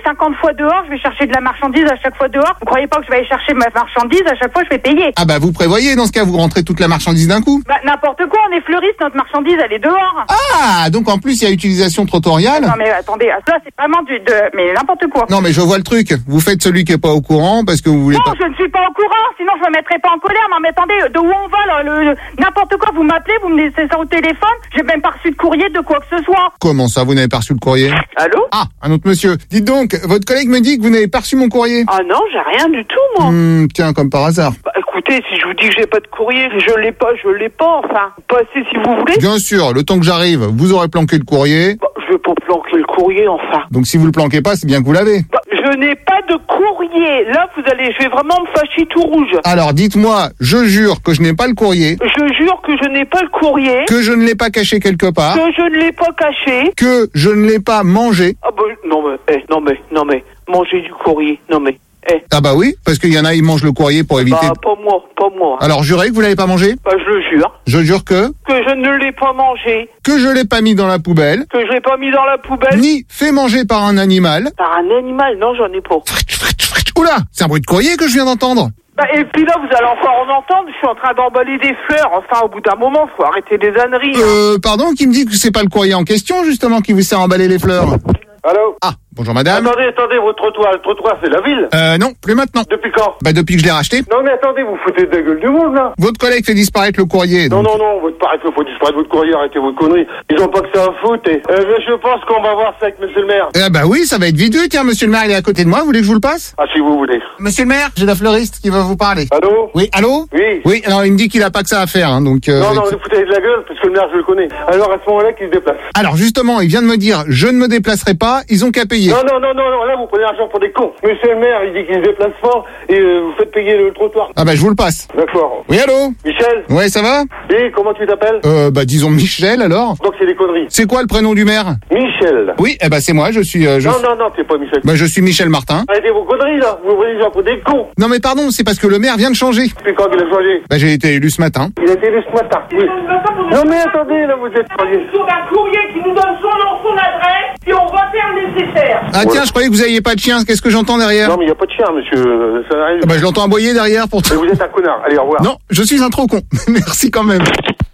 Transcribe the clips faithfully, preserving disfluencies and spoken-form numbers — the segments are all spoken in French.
cinquante fois dehors, je vais chercher de la marchandise à chaque fois dehors. Vous croyez pas que je vais aller chercher ma marchandise à chaque fois, je vais payer? Ah bah vous prévoyez dans ce cas, vous rentrez toute la marchandise d'un coup? Bah n'importe quoi, on est fleuriste, notre marchandise elle est dehors. Ah, donc en plus il y a utilisation trottoiriale. Non mais attendez, là c'est vraiment du de mais n'importe quoi. Non mais je vois le truc. Vous faites celui qui est pas au courant parce que vous voulez non, pas. Non, je ne suis pas au courant, sinon je me mettrais pas en colère. Non mais attendez, de où on va là, le, le n'importe quoi, vous m'appelez, vous me laissez ça au téléphone, j'ai même pas reçu de courrier de quoi que ce soit. Comment ça, vous n'avez pas reçu le courrier? Allô? Ah, un autre monsieur. Dites donc, votre collègue me dit que vous n'avez pas reçu mon courrier. Ah non, j'ai rien du tout, moi. Hum, tiens, comme par hasard. Bah écoutez, si je vous dis que j'ai pas de courrier, je l'ai pas, je l'ai pas, enfin. Passez si vous voulez. Bien sûr, le temps que j'arrive, vous aurez planqué le courrier. Bah, je vais pas planquer le courrier, enfin. Donc si vous le planquez pas, c'est bien que vous l'avez. Bah, je n'ai pas de courrier. Là, vous allez, je vais vraiment me fâcher tout rouge. Alors dites-moi, je jure que je n'ai pas le courrier. Je jure que je n'ai pas le courrier. Que je ne l'ai pas caché quelque part. Que je ne l'ai pas caché. Que je ne l'ai pas mangé. Ah bah non mais, eh, non mais, non mais, manger du courrier, non mais. Eh. Ah bah oui, parce qu'il y en a, ils mangent le courrier pour éviter... Bah pas moi, pas moi. Alors jurez que vous l'avez pas mangé? Bah je le jure. Je jure que... Que je ne l'ai pas mangé. Que je l'ai pas mis dans la poubelle. Que je l'ai pas mis dans la poubelle. Ni fait manger par un animal. Par un animal, non j'en ai pas. Oula, c'est un bruit de courrier que je viens d'entendre. Bah, et puis là, vous allez encore en entendre, je suis en train d'emballer des fleurs. Enfin, au bout d'un moment, faut arrêter les âneries. Hein. Euh, pardon, qui me dit que c'est pas le courrier en question, justement, qui vous sert à emballer les fleurs? Allô? Ah, bonjour madame. Attendez, attendez, votre trottoir, le trottoir c'est la ville? Euh, non, plus maintenant. Depuis quand? Bah depuis que je l'ai racheté. Non mais attendez, vous foutez de la gueule du monde là. Votre collègue fait disparaître le courrier. Non, donc... non, non, votre paraît qu'il faut disparaître votre courrier, arrêtez vos conneries. Ils ont pas que ça à foutre. Et, euh, je pense qu'on va voir ça avec monsieur le maire. Eh bah oui, ça va être vite vu, tiens, monsieur le maire, il est à côté de moi, vous voulez que je vous le passe? Ah, si vous voulez. Monsieur le maire, j'ai la fleuriste qui va vous parler. Allô? Oui, allô? Oui. Oui, alors il me dit qu'il a pas que ça à faire, hein, donc... Euh, Non, non, vous foutez de la gueule, parce que le maire, je le connais. Alors, à ce moment-là, qu'il se déplace. Alors justement, il vient de me dire, je ne me déplacerai pas, ils ont qu'à payer. Non, non, non, non, non, là, vous prenez l'argent pour des cons. Monsieur le maire, il dit qu'il se déplace fort, et euh, vous faites payer le trottoir. Ah bah je vous le passe. D'accord. Oui, allô? Michel? Ouais, ça va? Et comment tu t'appelles? Euh, bah disons Michel, alors. Donc, c'est des conneries. C'est quoi le prénom du maire? Michel. Oui, eh bah c'est moi, je suis... Euh, je... Non, non, non, t'es pas Michel. Bah je suis Michel Martin. Arrêtez vos conneries, là. Vous prenez les gens pour des cons. Non mais pardon, c'est parce que le maire vient de changer. Depuis quand il a changé? Bah j'ai été élu ce matin. Il a été élu ce matin. Oui. Non, mais attendez, là, vous êtes... Sur un courrier qui nous donne son nom, son adresse, et on va faire le nécessaire. Ah tiens, je croyais que vous aviez pas de chien, qu'est-ce que j'entends derrière? Non, mais il n'y a pas de chien, monsieur. Ça n'arrive. Ah bah je l'entends aboyer derrière pour... Mais vous êtes un connard. Allez, au revoir. Non, je suis un trop con. Merci quand même.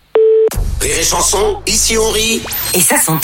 Rire et chanson, ici on rit. Et ça s'entend.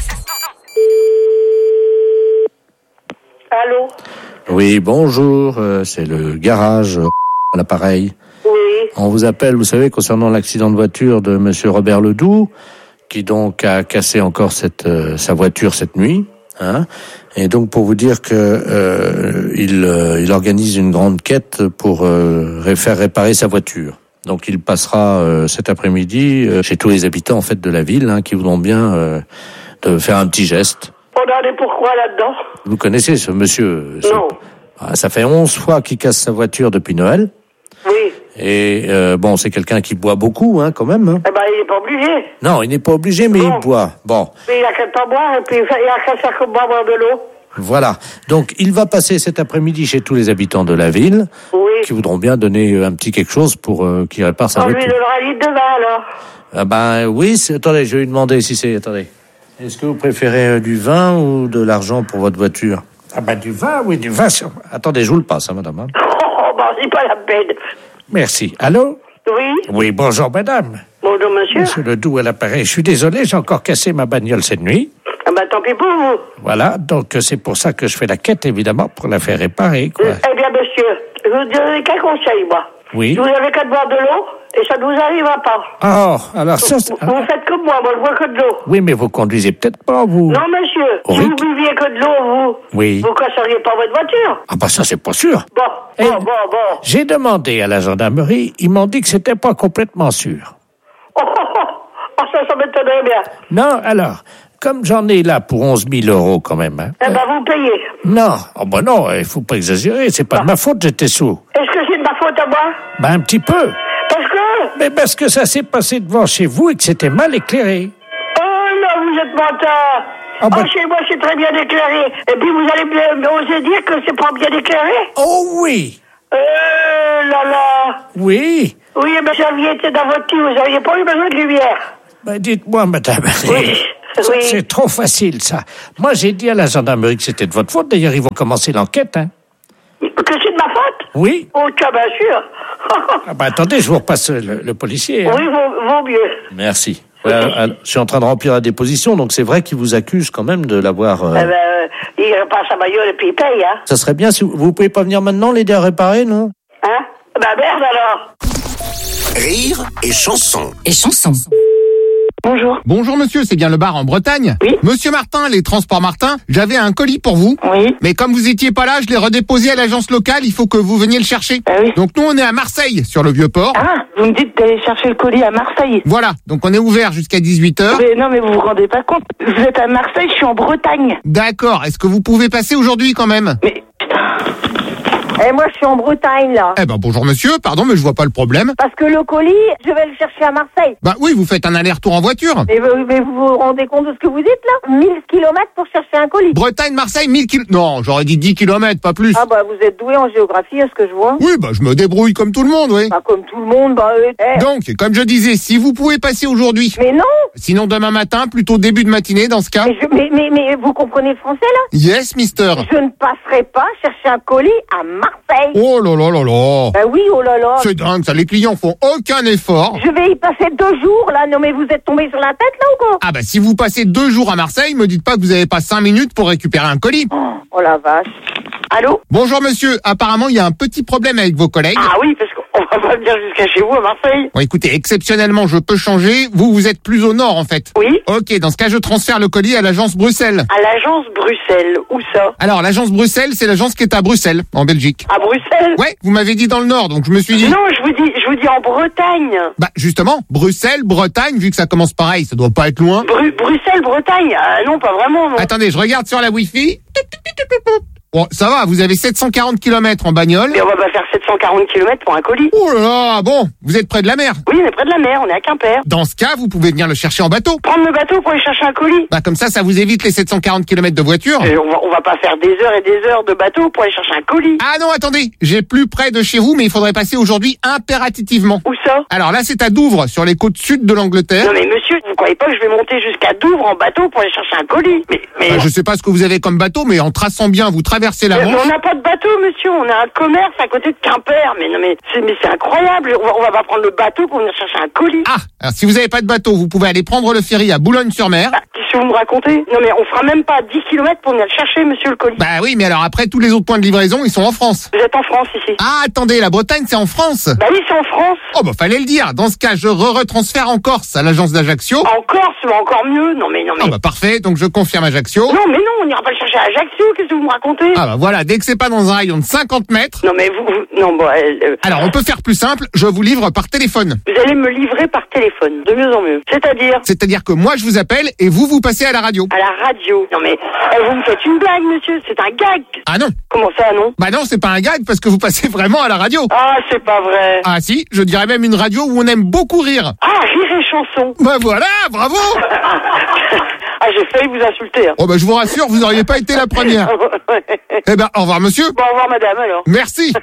Allô? Oui, bonjour, euh, c'est le garage euh, à l'appareil. Oui. On vous appelle, vous savez, concernant l'accident de voiture de monsieur Robert Ledoux, qui donc a cassé encore cette euh, sa voiture cette nuit, hein. Et donc pour vous dire que euh, il euh, il organise une grande quête pour euh, faire réparer sa voiture. Donc il passera euh, cet après-midi euh, chez tous les habitants en fait de la ville, hein, qui voudront bien euh, de faire un petit geste. On en est pourquoi là-dedans? Vous connaissez ce monsieur? ce... Non. Ah, ça fait onze fois qu'il casse sa voiture depuis Noël. Oui. Et euh, bon, c'est quelqu'un qui boit beaucoup, hein, quand même. Hein. Eh ben, il n'est pas obligé. Non, il n'est pas obligé, mais Non. il boit. Bon, Mais il a qu'à pas boire, et puis il a qu'à faire comme moi boire de l'eau. voilà. Donc, il va passer cet après-midi chez tous les habitants de la ville, Oui. qui voudront bien donner un petit quelque chose pour euh, qu'il répare sa On lui voiture. donnera un litre de vin, alors. Ah ben oui, c'est... attendez, je vais lui demander si c'est... Attendez. Est-ce que vous préférez euh, du vin ou de l'argent pour votre voiture? Ah ben du vin, oui, du vin. Sur... Attendez, je vous le passe, hein, madame. Hein. Oh, ben, c'est pas la peine. Merci. Allô? Oui. Oui, bonjour, madame. Bonjour, monsieur. Monsieur Ledoux à l'appareil. Je suis désolé, j'ai encore cassé ma bagnole cette nuit. Ah ben, tant pis pour vous. Voilà, donc c'est pour ça que je fais la quête, évidemment, pour la faire réparer, quoi. Eh bien, monsieur, je vous donne quel conseil, moi? Oui. Vous avez qu'à boire de l'eau, et ça ne vous arrivera pas. Oh, alors ça... c'est- Vous, vous faites comme moi, moi, je bois que de l'eau. Oui, mais vous conduisez peut-être pas, vous. Non, monsieur, Oh, si vous Rick. buviez que de l'eau, vous, Oui. vous casseriez pas votre voiture. Ah bah ça, c'est pas sûr. Bon, Eh, bon, bon, bon. J'ai demandé à la gendarmerie, ils m'ont dit que c'était pas complètement sûr. Oh, oh, oh, oh, ça, ça m'étonnerait bien. Non, alors, comme j'en ai là pour onze mille euros quand même, hein. Eh ben, vous payez. Non, oh bah non, il faut pas exagérer, c'est pas de ma faute, j'étais sous. Est-ce que c'est de ma faute à moi? Ben un petit peu. Parce que... Mais parce que ça s'est passé devant chez vous et que c'était mal éclairé. Oh là, vous êtes menteur. Ah ben- Oh, chez moi, c'est très bien éclairé. Et puis, vous allez me- oser dire que c'est pas bien éclairé? Oh oui, Euh, là, là. oui. Oui, mais j'aviez été dans votre lit, vous n'auriez pas eu besoin de lumière. Ben dites-moi, madame. Oui. Ça, Oui. c'est trop facile, ça. Moi, j'ai dit à la gendarmerie que c'était de votre faute. D'ailleurs, ils vont commencer l'enquête, hein. Que c'est de ma faute? Oui. Oh, tiens, bien sûr. Ah bah attendez, je vous repasse le, le policier. Hein. Oui, vaut, vaut mieux. Merci. Ouais, alors, je suis en train de remplir la déposition, donc c'est vrai qu'ils vous accusent quand même de l'avoir... Euh... Eh ben, euh, il repasse sa bagnole et puis il paye, hein. Ça serait bien si vous, vous pouvez pas venir maintenant l'aider à réparer, non? Hein? Bah merde alors. Rire et chanson. Et chanson. Bonjour. Bonjour monsieur, c'est bien le bar en Bretagne? Oui. Monsieur Martin, les transports Martin, j'avais un colis pour vous. Oui. Mais comme vous étiez pas là, je l'ai redéposé à l'agence locale, il faut que vous veniez le chercher. Ah oui. Donc nous on est à Marseille, sur le Vieux-Port. Ah, vous me dites d'aller chercher le colis à Marseille. Voilà, donc on est ouvert jusqu'à dix-huit heures. Mais non, mais vous vous rendez pas compte. Vous êtes à Marseille, je suis en Bretagne. D'accord, est-ce que vous pouvez passer aujourd'hui quand même? Mais putain. Et moi, je suis en Bretagne, là. Eh ben bonjour monsieur, pardon mais je vois pas le problème. Parce que le colis, je vais le chercher à Marseille. Bah oui, vous faites un aller-retour en voiture. Mais, vous- mais vous vous rendez compte de ce que vous dites, là? mille kilomètres pour chercher un colis. Bretagne-Marseille, mille kilomètres. Non, j'aurais dit dix kilomètres, pas plus. Ah bah, vous êtes doué en géographie, à ce que je vois. Oui, bah je me débrouille comme tout le monde, oui. Pas comme tout le monde, bah... euh, eh. Donc, comme je disais, si vous pouvez passer aujourd'hui, Mais non. sinon demain matin, plutôt début de matinée dans ce cas. Mais, je- mais, mais, mais vous comprenez le français, là? Yes, mister. Je ne passerai pas chercher un colis à Marseille. Oh là là là là. Bah oui, oh là là. C'est dingue, ça, les clients font aucun effort. Je vais y passer deux jours, là. Non, mais vous êtes tombé sur la tête, là, ou quoi? Ah bah si vous passez deux jours à Marseille, me dites pas que vous avez pas cinq minutes pour récupérer un colis. Oh la vache. Allô? Bonjour monsieur, apparemment il y a un petit problème avec vos collègues. Ah oui, parce qu'on va pas venir jusqu'à chez vous à Marseille. Bon écoutez, exceptionnellement je peux changer, vous vous êtes plus au nord en fait. Oui. Ok, dans ce cas je transfère le colis à l'agence Bruxelles. À l'agence Bruxelles. Où ça? Alors l'agence Bruxelles, c'est l'agence qui est à Bruxelles, en Belgique. À Bruxelles? Ouais, vous m'avez dit dans le nord, donc je me suis dit... Non, je vous dis, je vous dis en Bretagne. Bah justement, Bruxelles, Bretagne, vu que ça commence pareil, ça doit pas être loin. Bru- Bruxelles, Bretagne. Ah non, pas vraiment, non. Attendez, je regarde sur la Wi-Fi. Bon, ça va, vous avez sept cent quarante kilomètres en bagnole. Mais on va pas faire sept cent quarante kilomètres pour un colis. Oh là là, bon, vous êtes près de la mer. Oui, on est près de la mer, on est à Quimper. Dans ce cas, vous pouvez venir le chercher en bateau. Prendre le bateau pour aller chercher un colis. Bah comme ça, ça vous évite les sept cent quarante kilomètres de voiture. Et on va, on va pas faire des heures et des heures de bateau pour aller chercher un colis. Ah non, attendez, j'ai plus près de chez vous, mais il faudrait passer aujourd'hui impérativement. Où ça? Alors là, c'est à Douvres, sur les côtes sud de l'Angleterre. Non mais monsieur, vous croyez pas que je vais monter jusqu'à Douvres en bateau pour aller chercher un colis? Mais, mais, Bah, je sais pas ce que vous avez comme bateau, mais en traçant bien, vous traversez la mais Manche. on n'a pas de bateau, monsieur. On a un commerce à côté de Quimper. Mais non mais c'est, mais c'est incroyable. On va, on va pas prendre le bateau pour venir chercher un colis. Ah, alors si vous avez pas de bateau, vous pouvez aller prendre le ferry à Boulogne-sur-Mer. Bah, qu'est-ce que vous me racontez? Non mais on fera même pas dix kilomètres pour venir le chercher, monsieur, le colis. Bah oui, mais alors après, tous les autres points de livraison, ils sont en France. Vous êtes en France ici? Ah, attendez, la Bretagne, c'est en France. Bah oui, c'est en France. Oh bah fallait le dire. Dans ce cas, je re-retransfère en Corse à l'agence d'Ajaccio. En Corse, mais encore mieux. Non mais non mais. Ah bah parfait, donc je confirme Ajaccio. Non mais non, on n'ira pas le chercher à Ajaccio. Qu'est-ce que vous me racontez? Ah bah voilà, dès que c'est pas dans un rayon de cinquante mètres. Non mais vous, vous- non bon, euh, euh, Alors on peut faire plus simple, je vous livre par téléphone. vous allez me livrer par téléphone, de mieux en mieux. C'est-à-dire C'est-à-dire que moi je vous appelle et vous vous passez à la radio. à la radio. Non mais euh, vous me faites une blague, monsieur. C'est un gag. Ah non. Comment ça, non? Bah non, c'est pas un gag parce que vous passez vraiment à la radio. Ah, c'est pas vrai. Ah si, je dirais même une radio où on aime beaucoup rire. Ah, rire et chanson. Bah voilà, bravo. Ah, j'ai failli vous insulter. Hein. Oh bah je vous rassure, vous auriez pas été la première. Eh ben au revoir monsieur. Bon, au revoir, madame, alors. Merci.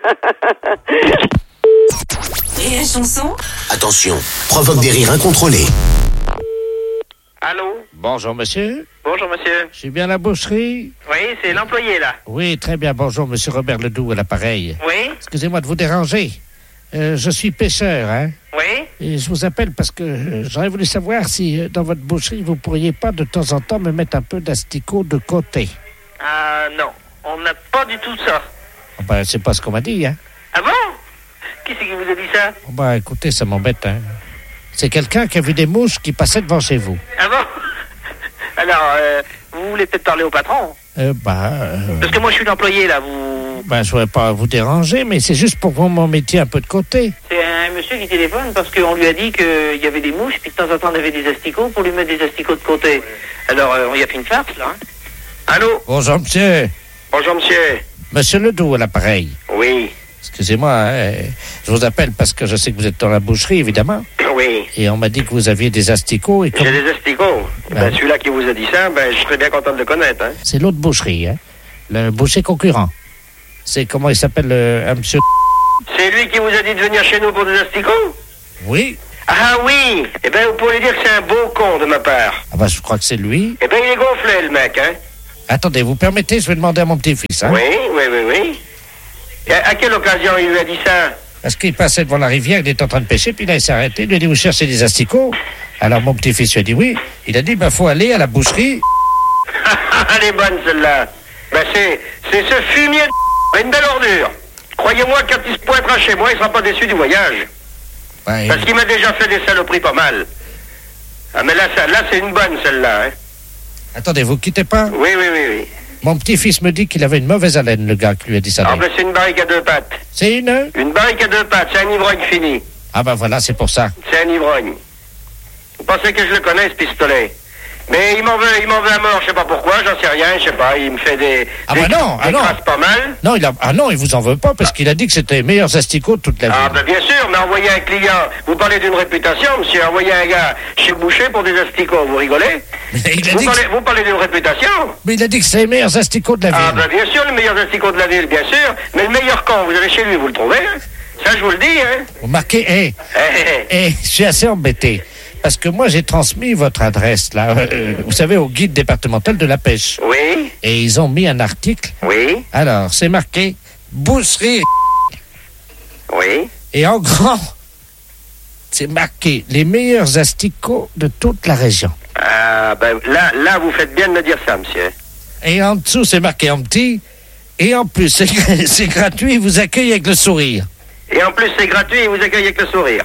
Rire et chanson. Attention, provoque des rires incontrôlés. Allô? Bonjour, monsieur. Bonjour, monsieur. Je suis bien à la boucherie? Oui, c'est l'employé, là. Oui, très bien. Bonjour, monsieur Robert Ledoux à l'appareil. Oui? Excusez-moi de vous déranger. Euh, je suis pêcheur, hein. Oui? Et je vous appelle parce que euh, j'aurais voulu savoir si euh, dans votre boucherie, vous pourriez pas de temps en temps me mettre un peu d'asticot de côté. Ah, non. On n'a pas du tout ça. Oh, ben, c'est pas ce qu'on m'a dit, hein. Ah bon? Qui c'est qui vous a dit ça? Oh, ben, écoutez, ça m'embête, hein. C'est quelqu'un qui a vu des mouches qui passaient devant chez vous. Ah bon? Alors, euh, vous voulez peut-être parler au patron? Euh, ben, euh, Parce que moi, je suis l'employé, là. Vous... ben, je voudrais pas vous déranger, mais c'est juste pour que vous m'en mettiez un peu de côté. C'est un monsieur qui téléphone parce qu'on lui a dit qu'il y avait des mouches, puis de temps en temps, on avait des asticots pour lui mettre des asticots de côté. Alors, euh, on y a fait une farce, là. Hein? Allô? Bonjour, monsieur. Bonjour, monsieur. Monsieur Ledoux à l'appareil. Oui. Excusez-moi, hein, je vous appelle parce que je sais que vous êtes dans la boucherie, évidemment. Oui. Et on m'a dit que vous aviez des asticots. Et comme... J'ai des asticots. Ben, Ben, celui-là qui vous a dit ça, ben, je serais bien content de le connaître, hein. C'est l'autre boucherie, hein. Le boucher concurrent. C'est comment il s'appelle, le, un monsieur... C'est lui qui vous a dit de venir chez nous pour des asticots? Oui. Ah oui. Eh ben, vous pouvez dire que c'est un beau con de ma part. Ah bah, je crois que c'est lui. Eh ben, il est gonflé, le mec, hein. Attendez, vous permettez, je vais demander à mon petit-fils, hein. Oui, oui, oui, oui. Et à, à quelle occasion il lui a dit ça? Parce qu'il passait devant la rivière, il était en train de pêcher, puis là, il s'est arrêté, il lui a dit, vous cherchez des asticots? Alors, mon petit-fils lui a dit oui. Il a dit, ben, faut aller à la boucherie. Elle est bonne, celle-là. Ben, c'est, c'est ce fumier de une belle ordure. Croyez-moi, quand il se pointera chez moi, il sera pas déçu du voyage. Ouais, Parce qu'il m'a déjà fait des saloperies pas mal. Ah, mais là, ça, là c'est une bonne, celle-là, hein. Attendez, vous quittez pas? Oui, oui, oui, oui. Mon petit-fils me dit qu'il avait une mauvaise haleine, le gars qui lui a dit ça. Ah, ben, c'est une barrique à deux pattes. C'est une? Une barrique à deux pattes, c'est un ivrogne fini. Ah ben voilà, c'est pour ça. C'est un ivrogne. Vous pensez que je le connais, ce pistolet? Mais il m'en veut, il m'en veut à mort, je sais pas pourquoi, j'en sais rien, je sais pas, il me fait des... Ah des, bah non, des ah non. crasses pas mal. Non, il a, ah non, il vous en veut pas parce qu'il a dit que c'était les meilleurs asticots de toute la vie. Ah ben bien sûr, mais envoyer un client, vous parlez d'une réputation, monsieur, envoyer un gars chez le boucher pour des asticots, vous rigolez? Mais il a vous, dit parlez, que... vous parlez d'une réputation? Mais il a dit que c'est les meilleurs asticots de la ville. Ah ben bien sûr, les meilleurs asticots de la ville, bien sûr, mais le meilleur quand vous allez chez lui, vous le trouvez, hein? Ça je vous le dis, hein? Vous marquez, hé, hey, hey. hé, je suis assez embêté. Parce que moi, j'ai transmis votre adresse, là, euh, vous savez, au guide départemental de la pêche. Oui. Et ils ont mis un article. Oui. Alors, c'est marqué boucherie. Oui. Et en grand, c'est marqué les meilleurs asticots de toute la région. Ah ben là, là, vous faites bien de me dire ça, monsieur. Et en dessous, c'est marqué en petit. Et en plus, c'est, c'est gratuit, ils vous accueillent avec le sourire. Et en plus, c'est gratuit et vous accueillez avec le sourire.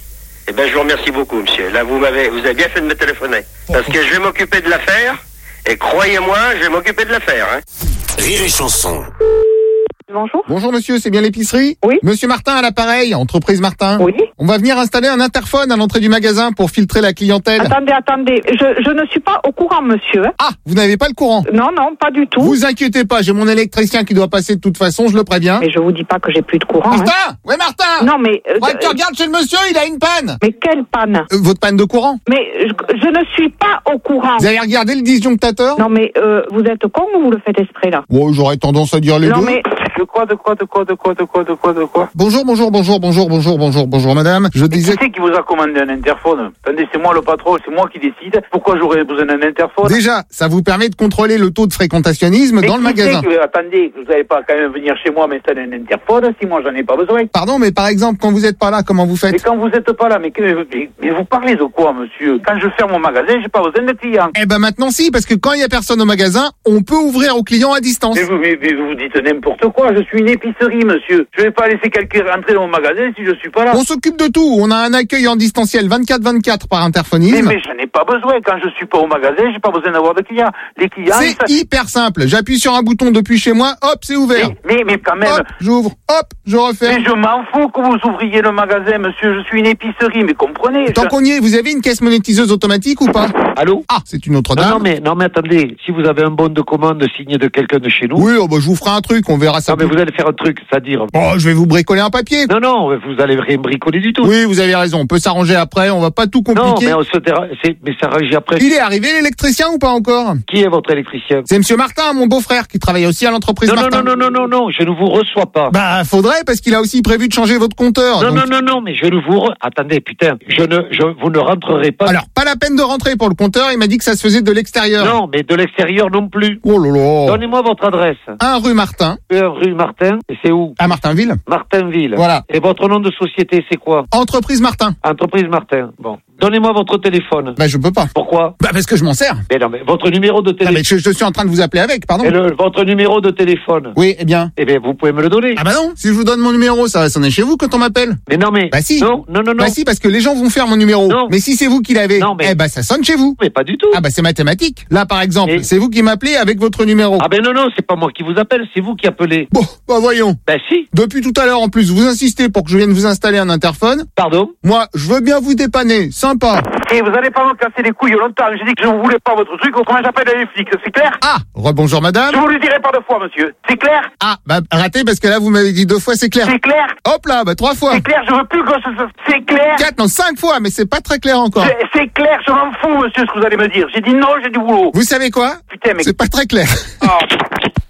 Eh bien, je vous remercie beaucoup, monsieur. Là, vous m'avez, vous avez bien fait de me téléphoner. Parce que je vais m'occuper de l'affaire. Et croyez-moi, je vais m'occuper de l'affaire, hein. Rire et chanson. Bonjour. Bonjour monsieur, c'est bien l'épicerie? Oui. Monsieur Martin à l'appareil, entreprise Martin. Oui. On va venir installer un interphone à l'entrée du magasin pour filtrer la clientèle. Attendez, attendez. Je, je ne suis pas au courant, monsieur. hein. Ah, vous n'avez pas le courant? Non, non, pas du tout. Vous inquiétez pas, j'ai mon électricien qui doit passer de toute façon, je le préviens. Mais je vous dis pas que j'ai plus de courant. hein. Martin! Ouais Martin! Non, mais... euh, Ouais, tu regardes chez le monsieur, il a une panne! mais quelle panne? Euh, votre panne de courant? Mais je, je ne suis pas au courant. Vous avez regardé le disjonctateur? Non, mais euh, vous êtes con ou vous le faites exprès, là? Bon, j'aurais tendance à dire les Non, deux. mais... De quoi, de quoi, de quoi, de quoi, de quoi, de quoi, de quoi? Bonjour, bonjour, bonjour, bonjour, bonjour, bonjour, bonjour madame. Je disais... Qui c'est qui vous a commandé un interphone? Attendez, c'est moi le patron, c'est moi qui décide. Pourquoi j'aurais besoin d'un interphone? Déjà, ça vous permet de contrôler le taux de fréquentationnisme Mais dans le qui magasin. c'est que- attendez, vous n'allez pas quand même venir chez moi m'installer un interphone si moi j'en ai pas besoin. Pardon, mais par exemple, quand vous êtes pas là, comment vous Mais faites? quand vous êtes pas là, mais, que- mais, mais vous parlez de quoi, monsieur? Quand je ferme mon magasin, j'ai pas besoin de clients. Eh ben maintenant si, parce que quand il y a personne au magasin, on peut ouvrir aux clients à distance. Mais vous, mais, mais vous dites n'importe quoi, je suis une épicerie, monsieur. Je vais pas laisser quelqu'un rentrer dans mon magasin si je suis pas là. On s'occupe de tout. On a un accueil en distanciel vingt-quatre vingt-quatre par Mais, interphonisme. mais j'en ai pas besoin. Quand je suis pas au magasin, j'ai pas besoin d'avoir de clients. Les clients, C'est ça- hyper simple. J'appuie sur un bouton depuis chez moi, hop, c'est ouvert. mais, mais, mais quand même... Hop, j'ouvre, hop, je referme. Mais je m'en fous que vous ouvriez le magasin, monsieur. Je suis une épicerie, mais comprenez. Tant je- qu'on y est, vous avez une caisse monétiseuse automatique ou pas? Allô? Ah, c'est une autre Non, dame. non, mais, non, mais attendez, si vous avez un bon de commande signé de quelqu'un de chez nous, Oui, oh, bah, je vous ferai un truc, on verra ça. non, mais plus- vous allez faire un truc, c'est-à-dire... Oh, je vais vous bricoler un papier. Non, non, vous allez rien bricoler du tout. Oui, vous avez raison. On peut s'arranger après. On va pas tout non, compliquer. mais on se terra- c'est- mais ça réagit après. Il est arrivé l'électricien ou pas encore? Qui est votre électricien? C'est monsieur Martin, mon beau-frère, qui travaille aussi à l'entreprise Non, non, Martin. non, non, non, non, non, je ne vous reçois pas. Bah, faudrait, parce qu'il a aussi prévu de changer votre compteur. non, donc- non, non, non, mais je ne vous... Re... Attendez, putain, je ne, je, vous ne rentrerez pas... Alors, pas la peine de rentrer pour le compteur. Il m'a dit que ça se faisait de l'extérieur. Non, mais de l'extérieur non plus. Oh là là. Donnez-moi votre adresse. un rue Martin, Un rue Martin, et c'est où? à Martinville. Martinville. Voilà. Et votre nom de société, c'est quoi? Entreprise Martin. Entreprise Martin. Bon. Donnez-moi votre téléphone. Bah, je peux pas. Pourquoi? Bah, parce que je m'en sers. Mais non, mais votre numéro de Ah, téléphone. mais je, je suis en train de vous appeler avec, pardon. Et le, votre numéro de téléphone. Oui, eh bien. Eh bien, vous pouvez me le donner. Ah bah non, si je vous donne mon numéro, ça va sonner chez vous quand on m'appelle. Mais non, mais. Bah si. Non, non, non, non. Bah si, parce que les gens vont faire mon numéro. Non. Mais si c'est vous qui l'avez, Non, mais- eh bah ça sonne chez vous. Mais pas du tout. Ah bah c'est mathématique. Là, par exemple, Et- c'est vous qui m'appelez avec votre numéro. Ah ben non, non, c'est pas moi qui vous appelle, c'est vous qui appelez. Bon, bah voyons. Ben si. Depuis tout à l'heure, en plus, vous insistez pour que je vienne vous installer un interphone. Pardon? Moi, je veux bien vous dépanner, sympa. Et vous allez pas me casser les couilles longtemps. J'ai dit que je ne voulais pas votre truc, autrement j'appelle les flics. C'est clair? Ah, rebonjour madame. Je vous le dirai pas deux fois, monsieur. C'est clair? Ah, bah raté parce que là, vous m'avez dit deux fois, c'est clair. C'est clair? Hop là, bah trois fois. C'est clair, je veux plus que ce... ce- C'est clair? Quatre, non, cinq fois, mais c'est pas très clair encore. C'est- C'est clair, je m'en fous, monsieur, ce que vous allez me dire. J'ai dit non, j'ai du boulot. Vous savez quoi? Putain, mais... C'est pas très clair. Oh.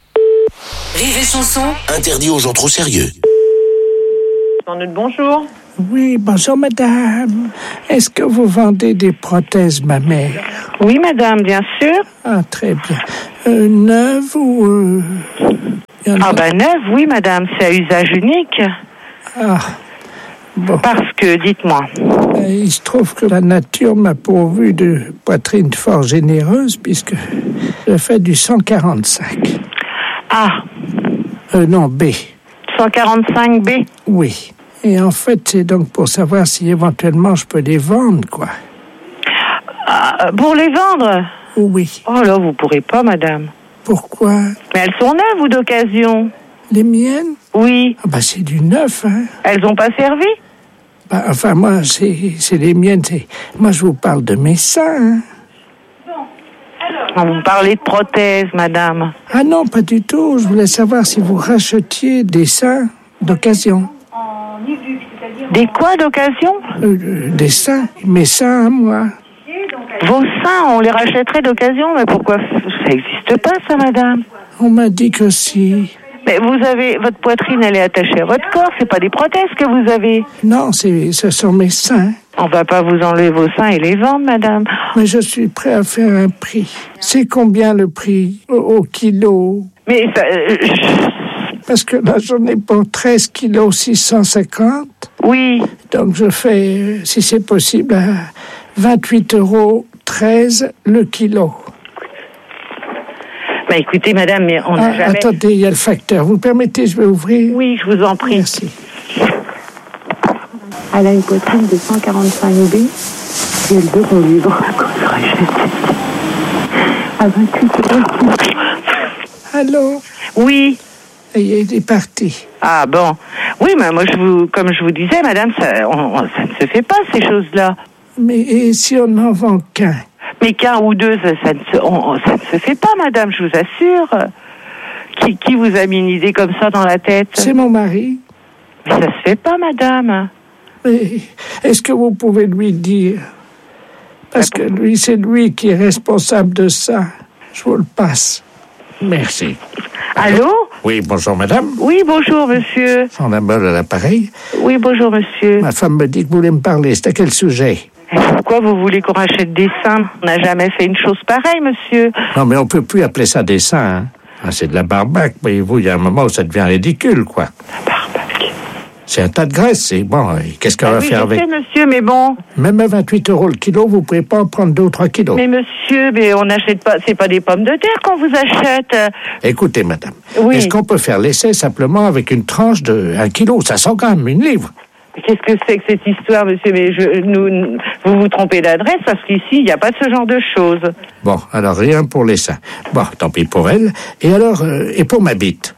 Rire et chanson. Interdit aux gens trop sérieux. Bonjour. Oui, bonjour madame. Est-ce que vous vendez des prothèses mammaires? Oui, madame, bien sûr. Ah, très bien. Euh, neuves ou... Euh, y en a... Ah ben neuve, oui, madame, c'est à usage unique. Ah, bon. Parce que, dites-moi. Euh, il se trouve que la nature m'a pourvu de poitrine fort généreuse puisque je fais du cent quarante-cinq. Ah. Euh, non, B. cent quarante-cinq B? Oui. Et en fait, c'est donc pour savoir si éventuellement je peux les vendre, quoi. Ah, pour les vendre? Oui. Oh là, vous pourrez pas, madame. Pourquoi? Mais elles sont neuves ou d'occasion? Les miennes? Oui. Ah bah c'est du neuf, hein. Elles ont pas servi? Bah, enfin, moi, c'est, c'est les miennes. C'est... Moi, je vous parle de mes seins, hein. Vous me parlez de prothèses, madame. Ah non, pas du tout. Je voulais savoir si vous rachetiez des seins d'occasion. Des quoi d'occasion? euh, Des seins. Mes seins à moi. Vos seins, on les rachèterait d'occasion? Mais pourquoi? Ça n'existe pas, ça, madame. On m'a dit que si. Mais vous avez... Votre poitrine, elle est attachée à votre corps. C'est pas des prothèses que vous avez. Non, c'est, ce sont mes seins. On va pas vous enlever vos seins et les vendre, madame. Mais je suis prêt à faire un prix. C'est combien le prix au, au kilo? Mais ça... Euh, je... Parce que là, j'en ai pour treize kilos six cent cinquante. Oui. Donc, je fais, si c'est possible, à vingt-huit euros treize le kilo. Bah, écoutez, madame, mais on n'a ah, jamais... Attendez, il y a le facteur. Vous permettez, je vais ouvrir? Oui, je vous en prie. Merci. Elle a une poitrine de cent quarante-cinq B et elle veut qu'on lui vende à vingt-huit euros. Allô? Oui. Et il est parti. Ah bon. Oui, mais moi, je vous, comme je vous disais, madame, ça, on, ça ne se fait pas, ces choses-là. Mais et si on n'en vend qu'un? Mais qu'un ou deux, ça, ça, ne se, on, ça ne se fait pas, madame, je vous assure. Qui, qui vous a mis une idée comme ça dans la tête? C'est mon mari. Mais ça se fait pas, madame. Mais est-ce que vous pouvez lui dire? Parce que lui, c'est lui qui est responsable de ça. Je vous le passe. Merci. Allô? Oui, bonjour madame. Oui, bonjour monsieur. Sandra Boll à l'appareil. Oui, bonjour monsieur. Ma femme me dit que vous voulez me parler. C'est à quel sujet? Et pourquoi vous voulez qu'on rachète des seins? On n'a jamais fait une chose pareille, monsieur. Non, mais on peut plus appeler ça des seins, hein. Ah, c'est de la barbaque, voyez-vous. Il y a un moment où ça devient ridicule, quoi. La barbaque. C'est un tas de graisse, c'est bon. Qu'est-ce qu'on ah va oui, faire je avec? sais, monsieur, mais bon. Même à vingt-huit euros le kilo, vous pouvez pas en prendre deux ou trois kilos. Mais monsieur, mais on n'achète pas, c'est pas des pommes de terre qu'on vous achète. Écoutez, madame. Oui. Est-ce qu'on peut faire l'essai simplement avec une tranche de un kilo? Ça sent quand même une livre. Qu'est-ce que c'est que cette histoire, monsieur? Mais je, nous, vous vous trompez d'adresse parce qu'ici, il n'y a pas ce genre de choses. Bon, alors rien pour les seins. Bon, tant pis pour elle. Et alors, euh, et pour ma bite?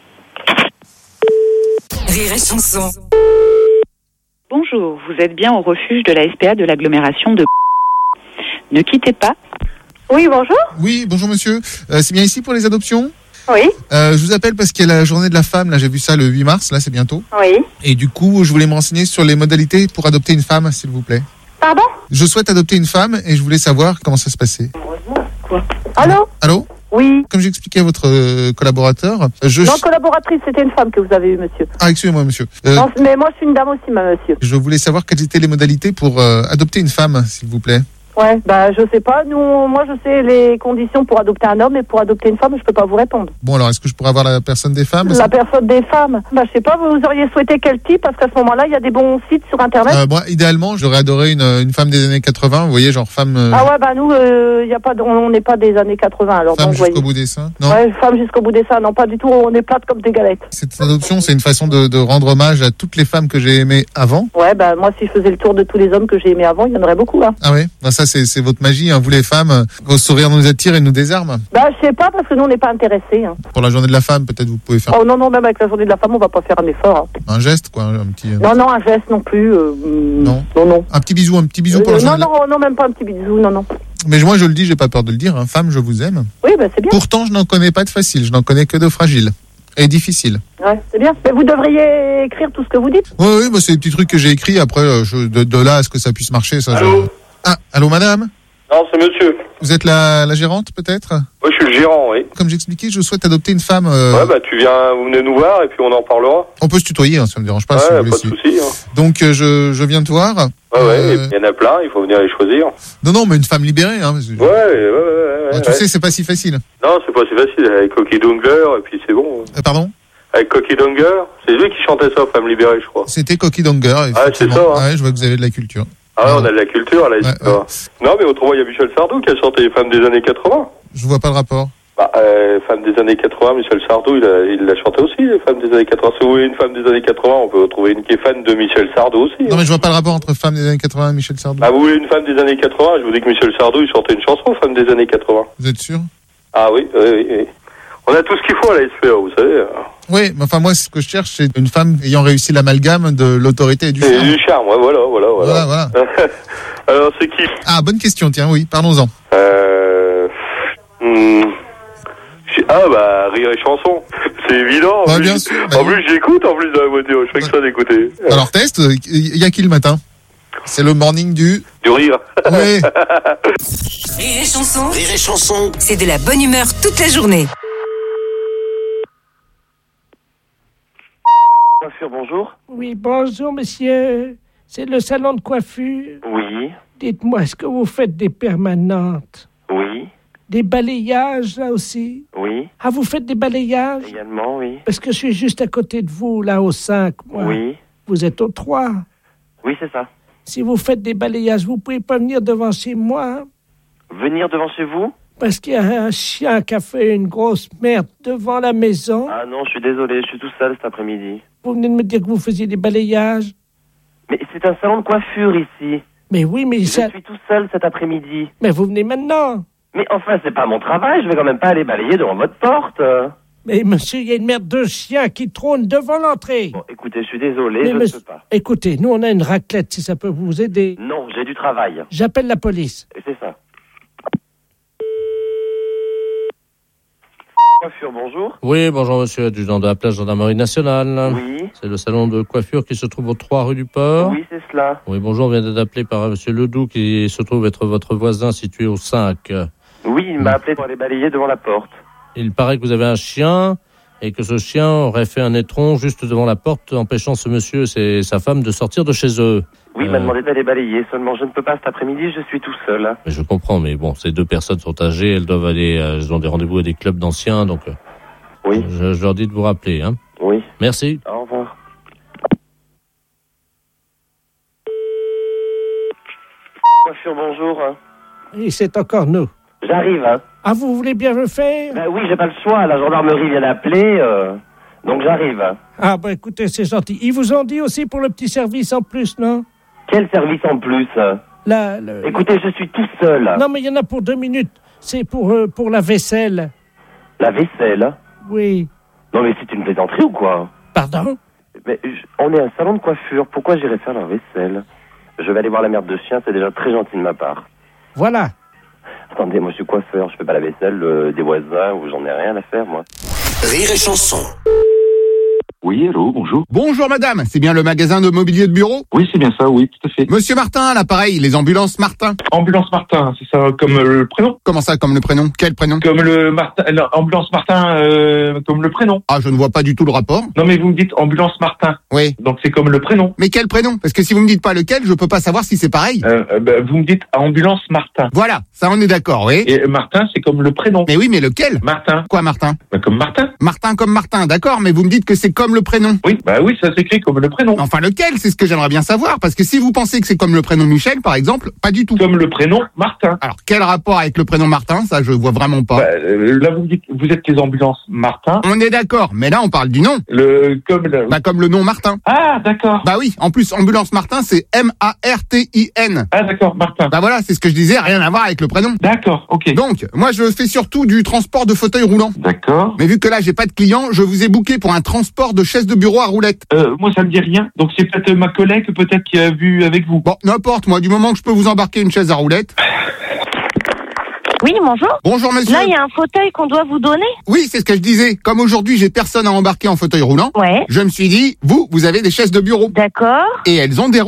Rire et chanson. Bonjour, vous êtes bien au refuge de la S P A de l'agglomération de... Ne quittez pas. Oui, bonjour. Oui, bonjour monsieur. Euh, c'est bien ici pour les adoptions? Oui. Euh, je vous appelle parce qu'il y a la journée de la femme, là j'ai vu ça le huit mars, là c'est bientôt. Oui. Et du coup, je voulais me renseigner sur les modalités pour adopter une femme, s'il vous plaît. Pardon? Je souhaite adopter une femme et je voulais savoir comment ça se passait. Quoi? Allô? Allô? Oui. Comme j'expliquais à votre euh, collaborateur, je... Non, collaboratrice, c'était une femme que vous avez eue, monsieur. Ah, excusez-moi, monsieur. Euh, non, mais moi, je suis une dame aussi, ma monsieur. Je voulais savoir quelles étaient les modalités pour euh, adopter une femme, s'il vous plaît. Ouais, bah je sais pas. Nous, moi, je sais les conditions pour adopter un homme et pour adopter une femme, je peux pas vous répondre. Bon, alors, est-ce que je pourrais avoir la personne des femmes? La personne des femmes. Bah, je sais pas. Vous auriez souhaité quel type? Parce qu'à ce moment-là, il y a des bons sites sur Internet. Euh, moi, idéalement, j'aurais adoré une, une femme des années quatre-vingts. Vous voyez, genre femme. Euh... Ah ouais, bah nous, euh, y a pas, de, on n'est pas des années quatre-vingts. Alors femme bon, jusqu'au voyez. bout des seins. Non. Ouais, femme jusqu'au bout des seins. Non, pas du tout. On est plate comme des galettes. Cette adoption, c'est une façon de, de rendre hommage à toutes les femmes que j'ai aimées avant. Ouais, bah moi, si je faisais le tour de tous les hommes que j'ai aimés avant, il y en aurait beaucoup. Hein. Ah ouais. Bah, ça, c'est, c'est votre magie. Hein. Vous les femmes, vos sourires nous attirent et nous désarment. Bah je sais pas parce que nous on n'est pas intéressés. Hein. Pour la journée de la femme, peut-être vous pouvez faire. Oh non non, même avec la journée de la femme, on va pas faire un effort. Hein. Un geste quoi, un petit. Non non, un geste non plus. Euh, non. Non non. Un petit bisou, un petit bisou pour euh, la journée. Non non non, même pas un petit bisou, non non. Mais moi je le dis, j'ai pas peur de le dire. Hein. Femme, je vous aime. Oui bah c'est bien. Pourtant, je n'en connais pas de facile. Je n'en connais que de fragile et difficile. Ouais, c'est bien. Mais vous devriez écrire tout ce que vous dites. Oui oui, bah c'est des petits trucs que j'ai écrits. Après, je, de, de là à ce que ça puisse marcher, ça. Allô. Je... Ah, allô madame. Non, c'est monsieur. Vous êtes la, la gérante, peut-être? Moi, je suis le gérant, oui. Comme j'expliquais, je souhaite adopter une femme... Euh... Ouais, bah, tu viens, vous venez nous voir et puis on en parlera. On peut se tutoyer, hein, ça me dérange pas. Ouais, si vous pas voulez, de souci. Hein. Donc, euh, je, je viens te voir. Ouais, ouais, euh... il y en a plein, il faut venir les choisir. Non, non, mais une femme libérée, hein. Ouais, ouais, ouais, ouais. Ah, tu ouais. sais, c'est pas si facile. Non, c'est pas si facile, avec Cocky Dongler et puis c'est bon. Euh, pardon? Avec Cocky Dongler, c'est lui qui chantait ça, Femme libérée, je crois. C'était Cocky Donger. Ah, c'est ça, hein. Ouais, je vois que vous avez de la culture. Ah ouais, on a de la culture, là, ici. Ouais, ouais. Non, mais autrement, il y a Michel Sardou qui a chanté les femmes des années quatre-vingts. Je vois pas le rapport. Bah, euh, femmes des années quatre-vingts, Michel Sardou, il a, il l'a chanté aussi, les femmes des années quatre-vingts. Si vous voulez une femme des années quatre-vingts, on peut trouver une qui est fan de Michel Sardou aussi. Non, hein. mais je vois pas le rapport entre femme des années quatre-vingts et Michel Sardou. Ah, vous voulez une femme des années quatre-vingts, je vous dis que Michel Sardou, il chantait une chanson, femme des années quatre-vingts. Vous êtes sûr? Ah oui, oui, oui, oui. On a tout ce qu'il faut à la S P A, vous savez. Oui, mais enfin, moi, ce que je cherche, c'est une femme ayant réussi l'amalgame de l'autorité et du charme. Et du charme, ouais, voilà, voilà, voilà. Voilà, voilà. Alors, c'est qui? Ah, bonne question, tiens, oui, parlons-en. Euh... Hmm... Ah, bah, rire et chanson. C'est évident. En Ouais, plus, bien sûr. En plus, j'écoute, en plus, dans la voiture. Je fais que ça d'écouter. Alors, test, il y a qui le matin? C'est le morning du... Du rire. Oui. Rire et chanson. Rire et chanson. C'est de la bonne humeur toute la journée. Coiffure, bonjour. Oui, bonjour, monsieur. C'est le salon de coiffure. Oui. Dites-moi, est-ce que vous faites des permanentes? Oui. Des balayages, là aussi? Oui. Ah, vous faites des balayages? Également, oui. Parce que je suis juste à côté de vous, là, au cinq, moi. Oui. Vous êtes au trois. Oui, c'est ça. Si vous faites des balayages, vous pouvez pas venir devant chez moi? Venir devant chez vous? Parce qu'il y a un chien qui a fait une grosse merde devant la maison. Ah non, je suis désolé, je suis tout seul cet après-midi. Vous venez de me dire que vous faisiez des balayages. Mais c'est un salon de coiffure ici. Mais oui, mais je ça... suis tout seul cet après-midi. Mais vous venez maintenant. Mais enfin, c'est pas mon travail, je vais quand même pas aller balayer devant votre porte. Mais monsieur, il y a une merde de chien qui trône devant l'entrée. Bon, écoutez, je suis désolé, mais je ne monsieur... peux pas. Écoutez, nous on a une raclette, si ça peut vous aider. Non, j'ai du travail. J'appelle la police. Et c'est ça. Coiffure, bonjour. Oui, bonjour monsieur, adjudant de la place gendarmerie nationale. Oui. C'est le salon de coiffure qui se trouve au trois rue du Port. Oui, c'est cela. Oui, bonjour, on vient d'être appelé par monsieur Ledoux qui se trouve être votre voisin situé au cinq. Oui, il m'a appelé pour aller balayer devant la porte. Il paraît que vous avez un chien et que ce chien aurait fait un étron juste devant la porte, empêchant ce monsieur et sa femme de sortir de chez eux. Oui, il m'a demandé d'aller balayer, seulement je ne peux pas cet après-midi, je suis tout seul. Mais je comprends, mais bon, ces deux personnes sont âgées, elles doivent aller, elles ont des rendez-vous à des clubs d'anciens, donc... Oui. Je, je leur dis de vous rappeler, hein. Oui. Merci. Au revoir. Coiffure, bonjour. Et c'est encore nous. J'arrive, hein. Ah, vous voulez bien le faire? Ben oui, j'ai pas le choix, la gendarmerie vient d'appeler, euh, donc j'arrive. Ah, bah écoutez, c'est gentil. Ils vous ont dit aussi pour le petit service en plus, non? Quel service en plus? Là, le... Écoutez, je suis tout seul. Non, mais il y en a pour deux minutes. C'est pour, euh, pour la vaisselle. La vaisselle? Oui. Non, mais c'est une plaisanterie ou quoi? Pardon? Mais je- on est un salon de coiffure, pourquoi j'irais faire leur vaisselle? Je vais aller voir la merde de chien, c'est déjà très gentil de ma part. Voilà. Attendez, moi je suis coiffeur, je fais pas la vaisselle euh, des voisins ou j'en ai rien à faire, moi. Rire et chanson. Oui, hello, bonjour. Bonjour madame, c'est bien le magasin de mobilier de bureau? Oui, c'est bien ça, oui, tout à fait. Monsieur Martin, à l'appareil, les ambulances Martin. Ambulance Martin, c'est ça, comme euh, le prénom? Comment ça, comme le prénom? Quel prénom? Comme le Martin, euh, ambulance Martin, euh, comme le prénom. Ah, je ne vois pas du tout le rapport. Non, mais vous me dites ambulance Martin. Oui. Donc c'est comme le prénom. Mais quel prénom? Parce que si vous me dites pas lequel, je peux pas savoir si c'est pareil. Euh, euh, bah, vous me dites ambulance Martin. Voilà, ça on est d'accord, oui. Et Martin, c'est comme le prénom. Mais oui, mais lequel? Martin. Quoi, Martin? Bah, comme Martin. Martin comme Martin, d'accord, mais vous me dites que c'est comme le prénom. Oui, bah oui, ça s'écrit comme le prénom. Enfin, lequel? C'est ce que j'aimerais bien savoir, parce que si vous pensez que c'est comme le prénom Michel, par exemple, pas du tout. Comme le prénom Martin. Alors, quel rapport avec le prénom Martin? Ça, je vois vraiment pas. Bah, euh, là, vous me dites, vous êtes les ambulances Martin. On est d'accord, mais là, on parle du nom. Le, comme le... Bah, comme le nom Martin. Ah, d'accord. Bah oui, en plus, ambulance Martin, c'est M A R T I N. Ah, d'accord, Martin. Bah voilà, c'est ce que je disais, rien à voir avec le prénom. D'accord, ok. Donc, moi, je fais surtout du transport de fauteuil roulant. D'accord. Mais vu que là, j'ai pas de clients, je vous ai booké pour un transport de chaises de bureau à roulettes. Euh, moi, ça me dit rien. Donc, c'est peut-être ma collègue, peut-être, qui a vu avec vous. Bon, n'importe, moi, du moment que je peux vous embarquer une chaise à roulettes. Oui, bonjour. Bonjour, monsieur. Là, il y a un fauteuil qu'on doit vous donner. Oui, c'est ce que je disais. Comme aujourd'hui, j'ai personne à embarquer en fauteuil roulant. Ouais. Je me suis dit, vous, vous avez des chaises de bureau. D'accord. Et elles ont des roulettes.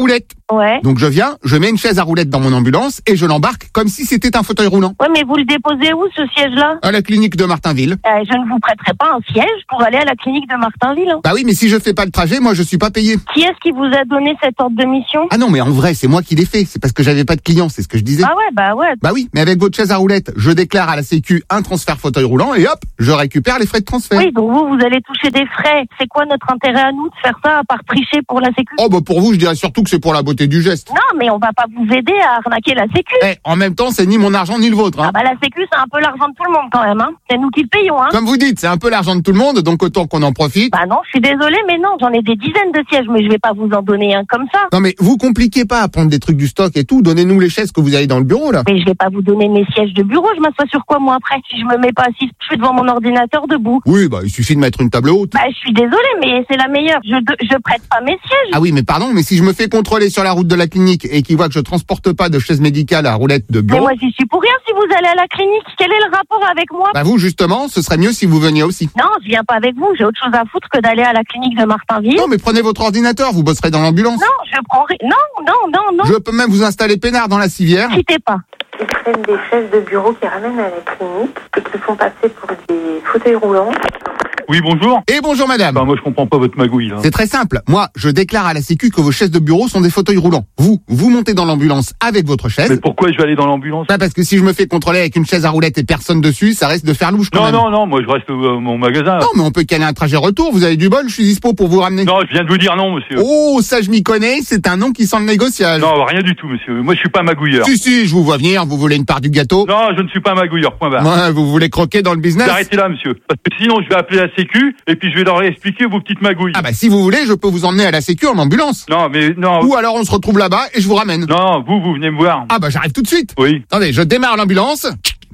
Ouais. Donc je viens, je mets une chaise à roulettes dans mon ambulance et je l'embarque comme si c'était un fauteuil roulant. Ouais, mais vous le déposez où, ce siège-là? À la clinique de Martinville. Euh, je ne vous prêterai pas un siège pour aller à la clinique de Martinville. Hein. Bah oui, mais si je fais pas le trajet, moi je suis pas payé. Qui est-ce qui vous a donné cette ordre de mission? Ah non, mais en vrai, c'est moi qui l'ai fait. C'est parce que j'avais pas de clients, c'est ce que je disais. Ah ouais, bah ouais. Bah oui, mais avec votre chaise à roulettes, je déclare à la Sécu un transfert fauteuil roulant et hop, je récupère les frais de transfert. Oui, donc vous, vous allez toucher des frais. C'est quoi notre intérêt à nous de faire ça à part tricher pour la Sécu? Oh bah pour vous, je dirais surtout que c'est pour la beauté du geste. Non, mais on va pas vous aider à arnaquer la Sécu. Eh, en même temps, c'est ni mon argent ni le vôtre. Hein. Ah bah la Sécu, c'est un peu l'argent de tout le monde quand même. Hein. C'est nous qui le payons. Hein. Comme vous dites, c'est un peu l'argent de tout le monde, donc autant qu'on en profite. Bah non, je suis désolée, mais non, j'en ai des dizaines de sièges, mais je vais pas vous en donner un comme ça. Non mais vous compliquez pas à prendre des trucs du stock et tout, donnez-nous les chaises que vous avez dans le bureau là. Mais je vais pas vous donner mes sièges de bureau, je m'assois sur quoi moi après? Si je me mets pas assise, je suis devant mon ordinateur debout. Oui, bah il suffit de mettre une table haute. Bah je suis désolée, mais c'est la meilleure. Je, je prête pas mes sièges. Ah oui, mais pardon, mais si je me fais contrôler sur la route de la clinique et qu'ils voient que je transporte pas de chaise médicale à roulette de bureau... Mais moi j'y suis pour rien si vous allez à la clinique. Quel est le rapport avec moi? Bah vous justement, ce serait mieux si vous veniez aussi. Non, je viens pas avec vous, j'ai autre chose à foutre que d'aller à la clinique de Martinville. Non mais prenez votre ordinateur, vous bosserez dans l'ambulance. Non, je prends ri- Non, non, non, non. Je peux même vous installer peinard dans la civière. Quittez pas. Ils prennent des chaises de bureau qui ramènent à la clinique et qui font passer pour des fauteuils roulants. Oui, bonjour. Et bonjour madame. Bah, moi, je comprends pas votre magouille, là. C'est très simple. Moi, je déclare à la Sécu que vos chaises de bureau sont des fauteuils roulants. Vous, vous montez dans l'ambulance avec votre chaise. Mais pourquoi je vais aller dans l'ambulance? Bah parce que si je me fais contrôler avec une chaise à roulettes et personne dessus, ça risque de faire louche quand Non, même. non, non, moi, je reste au mon magasin. Non, mais on peut caler un trajet retour. Vous avez du bol, je suis dispo pour vous ramener. Non, je viens de vous dire non, monsieur. Oh, ça je m'y connais, c'est un nom qui sent le négociage. Non, rien du tout, monsieur. Moi, je suis pas magouilleur. Si, si, je vous vois venir, vous voulez une part du gâteau. Non, je ne suis pas magouilleur, point barre. Ouais, vous voulez croquer dans le business. Arrêtez là, monsieur. Parce que sinon, je vais appeler la Sécu et puis je vais leur expliquer vos petites magouilles. Ah bah si vous voulez, je peux vous emmener à la Sécu en ambulance. Non, mais non. Ou alors on se retrouve là-bas et je vous ramène. Non, vous, vous venez me voir. Ah bah j'arrive tout de suite. Oui. Attendez, je démarre l'ambulance.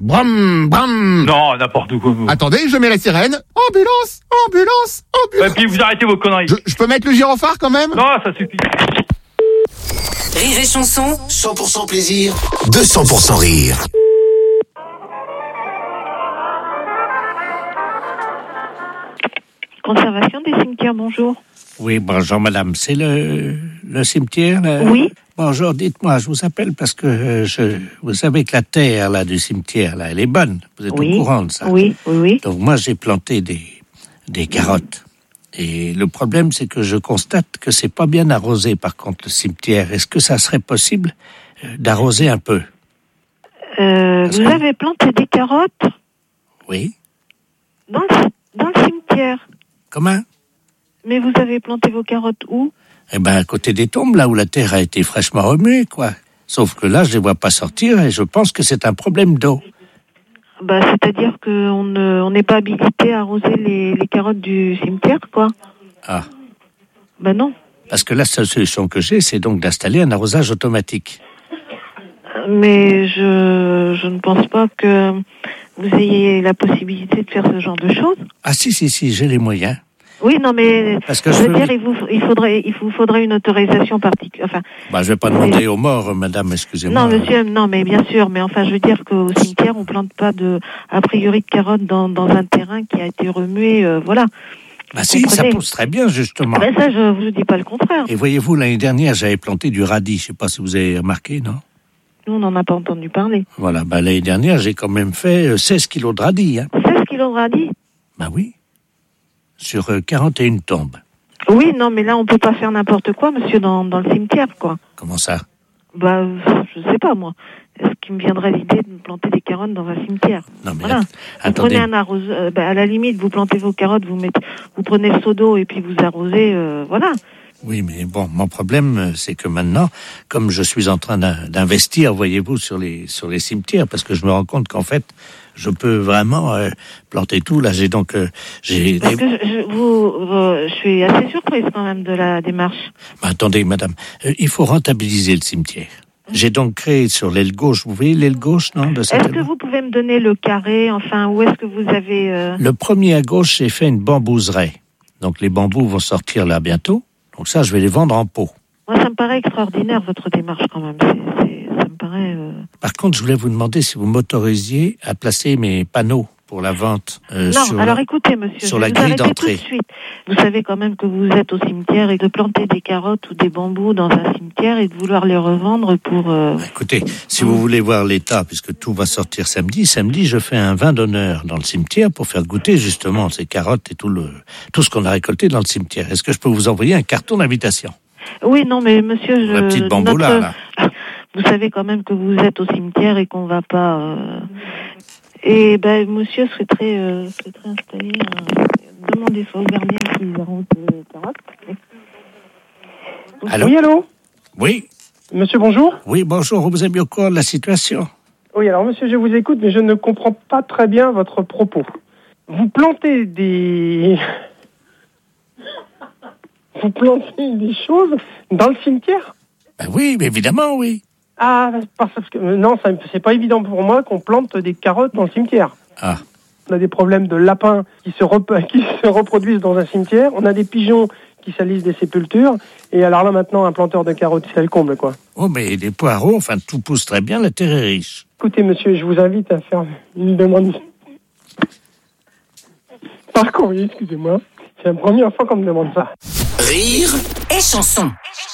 Bram, bram. Non, n'importe quoi. Vous. Attendez, je mets la sirène. Ambulance, ambulance, ambulance. Et puis vous arrêtez vos conneries. Je, je peux mettre le gyrophare quand même? Non, ça suffit. Rire et chanson. cent pour cent plaisir, deux cents pour cent rire. Conservation des cimetières, bonjour. Oui, bonjour madame, c'est le, le cimetière là? Oui. Bonjour, dites-moi, je vous appelle parce que euh, je, vous savez que la terre là du cimetière là, elle est bonne. Vous êtes Oui. au courant de ça? Oui, oui, oui. Donc moi j'ai planté des, des carottes. Et le problème c'est que je constate que c'est pas bien arrosé par contre le cimetière. Est-ce que ça serait possible euh, d'arroser un peu? Euh, Parce vous que- avez planté des carottes Oui. dans le, dans le cimetière. Comment? Mais vous avez planté vos carottes où? Eh ben à côté des tombes, là où la terre a été fraîchement remuée, quoi. Sauf que là, je les vois pas sortir et je pense que c'est un problème d'eau. Bah, c'est-à-dire qu'on ne, on n'est pas habilité à arroser les, les carottes du cimetière, quoi. Ah. Bah non. Parce que la seule solution que j'ai, c'est donc d'installer un arrosage automatique. Mais je, je ne pense pas que vous ayez la possibilité de faire ce genre de choses. Ah si, si, si, j'ai les moyens. Oui, non, mais Parce que je je veux veux- dire, il vous, il faudrait, il vous faudrait une autorisation particulière. Enfin, Bah, je vais pas demander aux morts, madame, excusez-moi. non, monsieur, non, mais bien sûr, mais enfin, je veux dire qu'au cimetière, on plante pas de, a priori, de carottes dans, dans un terrain qui a été remué, euh, voilà. Bah si, ça comprenez? pousse très bien, justement. Ben ça, je vous dis pas le contraire. Et voyez-vous, l'année dernière, j'avais planté du radis. Je sais pas si vous avez remarqué, non? Nous, on n'en a pas entendu parler. Voilà, bah l'année dernière, j'ai quand même fait euh, seize kilos de radis, hein. seize kilos de radis? Bah oui. Sur euh, quarante et une tombes. Oui, non, mais là, on peut pas faire n'importe quoi, monsieur, dans, dans le cimetière, quoi. Comment ça? Bah, je sais pas, moi. Est-ce qu'il me viendrait l'idée de me planter des carottes dans un cimetière? Non, mais voilà. att- Vous attendez. prenez un arroseur, euh, bah, à la limite, vous plantez vos carottes, vous mettez, vous prenez le seau d'eau et puis vous arrosez, euh, voilà. Oui, mais bon, mon problème, euh, c'est que maintenant, comme je suis en train d'in- d'investir, voyez-vous, sur les sur les cimetières, parce que je me rends compte qu'en fait, je peux vraiment euh, planter tout. Là, j'ai donc euh, j'ai. Parce que je, je- vous, euh, je suis assez surprise quand même de la démarche. Bah, attendez, madame, euh, il faut rentabiliser le cimetière. J'ai donc créé sur l'aile gauche, vous voyez l'aile gauche, non, de cette Est-ce que vous pouvez me donner le carré, enfin, où est-ce que vous avez... euh, Le premier à gauche, j'ai fait une bambouserie. Donc les bambous vont sortir là bientôt. Donc ça, je vais les vendre en pot. Moi, ça me paraît extraordinaire, votre démarche, quand même. C'est, c'est, ça me paraît... euh, Par contre, je voulais vous demander si vous m'autorisiez à placer mes panneaux pour la vente euh, non, sur, alors la, écoutez, monsieur, sur je la vais vous grille arrêter tout d'entrée. de suite. Vous savez quand même que vous êtes au cimetière et de planter des carottes ou des bambous dans un cimetière et de vouloir les revendre pour... Euh... Écoutez, si vous voulez voir l'état, puisque tout va sortir samedi, samedi, je fais un vin d'honneur dans le cimetière pour faire goûter justement ces carottes et tout le tout ce qu'on a récolté dans le cimetière. Est-ce que je peux vous envoyer un carton d'invitation? Oui, non, mais monsieur... Je... La petite bambou notre... là, là. Vous savez quand même que vous êtes au cimetière et qu'on va pas... Euh... Et ben, monsieur souhaiterait, euh, souhaiterait installer un... Demandez soit au gardien s'ils arrondent les carottes. Allô? Oui, allô? Oui. Monsieur, bonjour. Oui, bonjour. Vous avez bien au courant de la situation? Oui, alors monsieur, je vous écoute, mais je ne comprends pas très bien votre propos. Vous plantez des... Vous plantez des choses dans le cimetière? Ben oui, mais évidemment, oui. Ah, parce que non, ça, c'est pas évident pour moi qu'on plante des carottes dans le cimetière. Ah. On a des problèmes de lapins qui se, rep- qui se reproduisent dans un cimetière. On a des pigeons qui salissent des sépultures. Et alors là, maintenant, un planteur de carottes, c'est le comble, quoi. Oh, mais des poireaux, enfin, tout pousse très bien, la terre est riche. Écoutez, monsieur, je vous invite à faire une demande par courrier, excusez-moi. C'est la première fois qu'on me demande ça. Rire et chanson.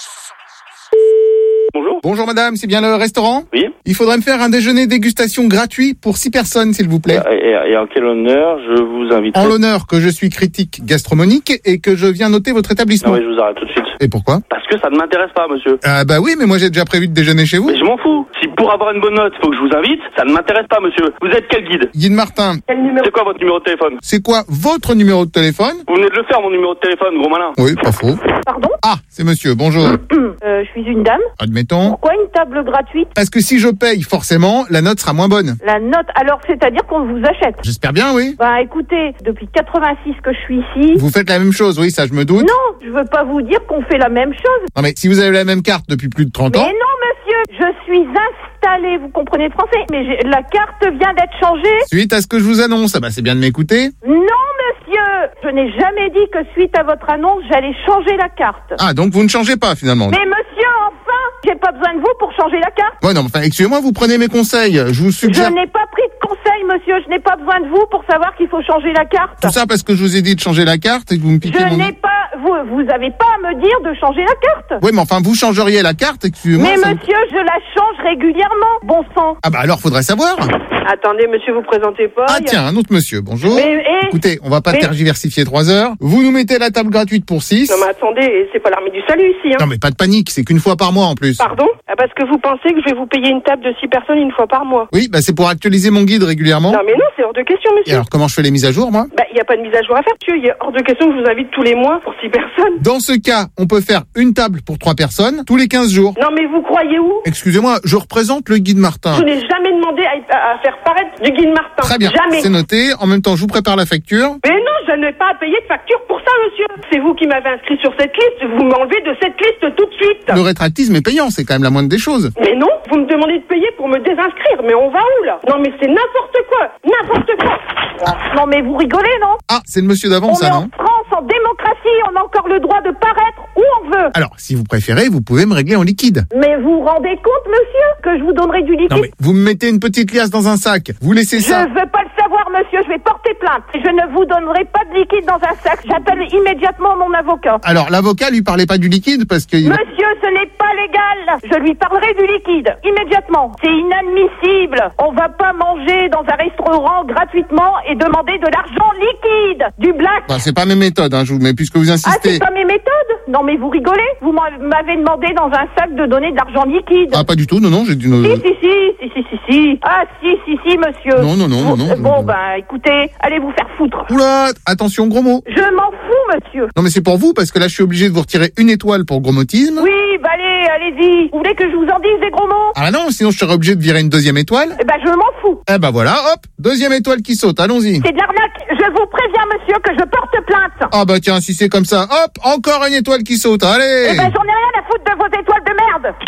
Bonjour. Bonjour madame, c'est bien le restaurant? Oui. Il faudrait me faire un déjeuner dégustation gratuit pour six personnes, s'il vous plaît. Et, et en quel honneur je vous invite? En l'honneur que je suis critique gastronomique et que je viens noter votre établissement. Non, mais je vous arrête tout de suite. Et pourquoi? Parce que ça ne m'intéresse pas, monsieur. Ah bah oui, mais moi j'ai déjà prévu de déjeuner chez vous. Mais je m'en fous. Si pour avoir une bonne note, il faut que je vous invite, ça ne m'intéresse pas, monsieur. Vous êtes quel guide? Guide Martin. Quel numéro? C'est quoi votre numéro de téléphone? C'est quoi votre numéro de téléphone? Vous venez de le faire, mon numéro de téléphone, gros malin. Oui, pas faux. Pardon? Ah, c'est monsieur, bonjour. euh, Je suis une dame. Admettons. Pourquoi une table gratuite? Parce que si je paye, forcément, la note sera moins bonne. La note, alors c'est-à-dire qu'on vous achète? J'espère bien, oui. Bah écoutez, depuis quatre-vingt-six que je suis ici... Vous faites la même chose, oui, ça je me doute. Non, je veux pas vous dire qu'on fait la même chose. Non mais si vous avez la même carte depuis plus de trente Mais ans... non monsieur, je suis installée, vous comprenez le français, mais j'ai- la carte vient d'être changée. Suite à ce que je vous annonce, ah bah c'est bien de m'écouter. Non monsieur, je n'ai jamais dit que suite à votre annonce, j'allais changer la carte. Ah, donc vous ne changez pas finalement. Mais monsieur, enfin, j'ai pas besoin de vous pour changer la carte. Ouais, non, enfin, excusez-moi, vous prenez mes conseils. Je vous suggère... Je n'ai pas pris de conseils, monsieur. Je n'ai pas besoin de vous pour savoir qu'il faut changer la carte. Tout ça parce que je vous ai dit de changer la carte et que vous me piquez Je mon... n'ai pas... Vous, vous avez pas à me dire de changer la carte. Oui, mais enfin, vous changeriez la carte, excusez-moi. Mais ça me- monsieur, je la change régulièrement, bon sang. Ah bah alors, faudrait savoir. Attendez, monsieur, vous présentez pas. Ah il y a- tiens, un autre monsieur, bonjour. Mais, eh, Écoutez, on va pas mais- tergiversifier trois heures. Vous nous mettez la table gratuite pour six. Non mais attendez, c'est pas l'armée du salut ici. Hein. Non mais pas de panique, c'est qu'une fois par mois en plus. Pardon? Ah, parce que vous pensez que je vais vous payer une table de six personnes une fois par mois. Oui, bah c'est pour actualiser mon guide régulièrement. Non mais non, c'est hors de question, Et monsieur. alors comment je fais les mises à jour, moi? Bah, il n'y a pas de mise à jour à faire, monsieur. Il est hors de question que je vous invite tous les mois pour six personnes. Dans ce cas, on peut faire une table pour trois personnes tous les quinze jours. Non mais vous croyez où? Excusez-moi, je représente le guide Martin. Je n'ai jamais demandé à, à- à faire paraître du guide Martin. Très bien, Jamais. c'est noté. En même temps, je vous prépare la facture. Mais non, je n'ai pas à payer de facture pour ça, monsieur. C'est vous qui m'avez inscrit sur cette liste. Vous m'enlevez de cette liste tout de suite. Le rétractisme est payant, c'est quand même la moindre des choses. Mais non, vous me demandez de payer pour me désinscrire. Mais on va où, là? Non, mais c'est n'importe quoi. N'importe quoi. Non, mais vous rigolez, non? Ah, c'est le monsieur d'avant, On ça, est non? en France, en démocratie. On a encore le droit de paraître où on veut. Alors, si vous préférez, vous pouvez me régler en liquide. Mais vous vous rendez compte, monsieur, que je vous donnerai du liquide? Non mais, vous me mettez une petite liasse dans un sac, vous laissez Je ça. veux pas le savoir, monsieur. Je vais porter plainte. Je ne vous donnerai pas de liquide dans un sac. J'appelle immédiatement mon avocat. Alors, l'avocat lui parlait pas du liquide parce que... Monsieur, ce n'est pas légal. Je lui parlerai du liquide, immédiatement. C'est inadmissible. On va pas manger dans un restaurant gratuitement et demander de l'argent liquide. Du black. Bah, c'est pas mes méthodes, hein, je vous mets, puisque vous Ah, insistez. c'est pas mes méthodes? Non, mais vous rigolez? Vous m'a- m'avez demandé dans un sac de donner de l'argent liquide. Ah, pas du tout, non, non, j'ai dit... non, Si, non. si, si, si, si, si, si. Ah, si, si, si, monsieur. Non, non, non, Vous- non, non, Bon, non. bah, écoutez, allez vous faire foutre. Oula, attention, gros mot. Je m'en fous, monsieur. Non mais c'est pour vous, parce que là je suis obligé de vous retirer une étoile pour gros motisme. Oui, bah allez, allez-y. Vous voulez que je vous en dise des gros mots? Ah non, sinon je serais obligé de virer une deuxième étoile. Eh ben, je m'en fous. Eh ben voilà, hop, deuxième étoile qui saute, allons-y. C'est de l'arnaque. Je vous préviens, monsieur, que je porte plainte. Ah bah tiens, si c'est comme ça, hop, encore une étoile qui saute, allez. Eh ben, j'en ai rien à foutre de vos étoiles de merde.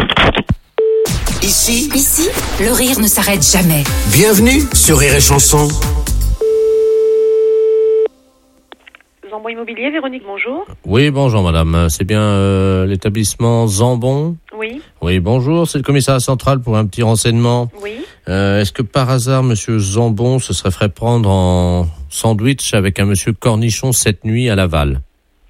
Ici, ici, le rire ne s'arrête jamais. Bienvenue sur Rire et Chanson. Zambon Immobilier, Véronique, bonjour. Oui, bonjour madame. C'est bien euh, l'établissement Zambon? Oui. Oui, bonjour. C'est le commissariat central pour un petit renseignement. Oui. Euh, est-ce que par hasard, monsieur Zambon se serait fait prendre en sandwich avec un monsieur Cornichon cette nuit à Laval?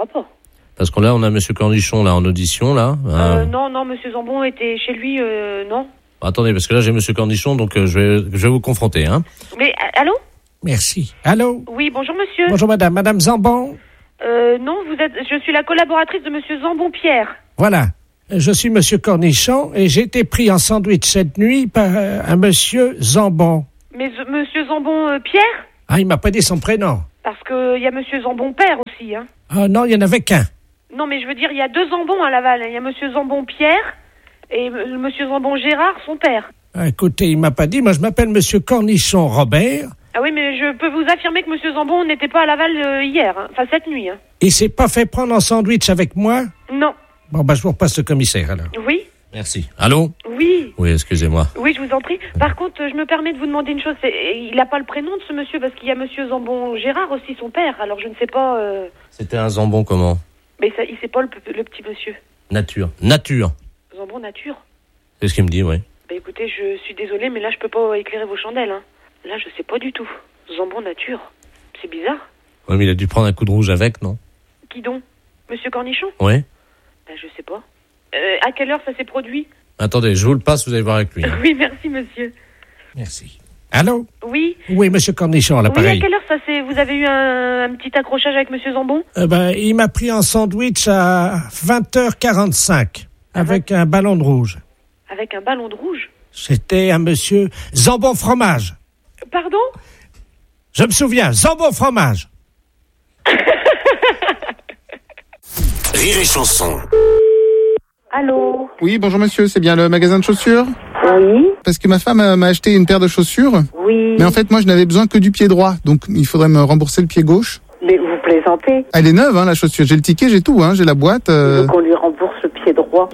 ira pas. Parce que là, on a Monsieur Cornichon là en audition là. Euh, Euh, non, non, Monsieur Zambon était chez lui, euh, non. Attendez, parce que là j'ai Monsieur Cornichon, donc euh, je vais je vais vous confronter, hein. Mais a- allô? Merci. Allô? Oui, bonjour monsieur. Bonjour madame. Madame Zambon? Euh, non, vous êtes, je suis la collaboratrice de Monsieur Zambon Pierre. Voilà. Je suis Monsieur Cornichon et j'ai été pris en sandwich cette nuit par euh, un Monsieur Zambon. Mais euh, Monsieur Zambon euh, Pierre? Ah, il m'a pas dit son prénom. Parce que il y a Monsieur Zambon Père aussi, hein. Ah non, il y en avait qu'un. Non, mais je veux dire, il y a deux Zambons à Laval. Il y a Monsieur Zambon Pierre et M- Monsieur Zambon Gérard, son père. Ah, écoutez, il m'a pas dit. Moi, je m'appelle Monsieur Cornichon Robert. Ah oui, mais je peux vous affirmer que Monsieur Zambon n'était pas à Laval euh, hier, hein. Enfin cette nuit, hein. Il s'est pas fait prendre en sandwich avec moi? Non. Bon, bah, je vous repasse le commissaire, alors. Oui. Merci. Allô? Oui. Oui, excusez-moi. Oui, je vous en prie. Par contre, euh, je me permets de vous demander une chose. C'est, il n'a pas le prénom de ce monsieur parce qu'il y a Monsieur Zambon Gérard aussi, son père. Alors je ne sais pas. euh, C'était un Zambon comment? Mais ça, il sait pas le, p- le petit monsieur. Nature. Nature. Zambon nature. C'est ce qu'il me dit, oui. Bah écoutez, je suis désolée, mais là je peux pas éclairer vos chandelles. Hein. Là, je sais pas du tout. Zambon nature. C'est bizarre. Oui, mais il a dû prendre un coup de rouge avec, non? Qui donc? Monsieur Cornichon? Oui. Bah je sais pas. Euh, à quelle heure ça s'est produit? Attendez, je vous le passe, vous allez voir avec lui. hein. Oui, merci monsieur. Merci. Allô? Oui. Oui, Monsieur Cornichon, à Oui, l'appareil. à quelle heure ça s'est... Vous avez eu un, un petit accrochage avec Monsieur Zambon? Euh, ben, il m'a pris en sandwich à vingt heures quarante-cinq avec un ballon de rouge. Avec un ballon de rouge? C'était un monsieur Zambon Fromage. Pardon? Je me souviens, Zambon Fromage. Rire et chanson. Allô? Oui, bonjour monsieur, c'est bien le magasin de chaussures? Oui. Parce que ma femme euh, m'a acheté une paire de chaussures. Oui. Mais en fait, moi, je n'avais besoin que du pied droit. Donc, il faudrait me rembourser le pied gauche. Mais vous plaisantez. Elle est neuve, hein, la chaussure. J'ai le ticket, j'ai tout, hein, j'ai la boîte. euh. Donc on lui rembourse le pied droit.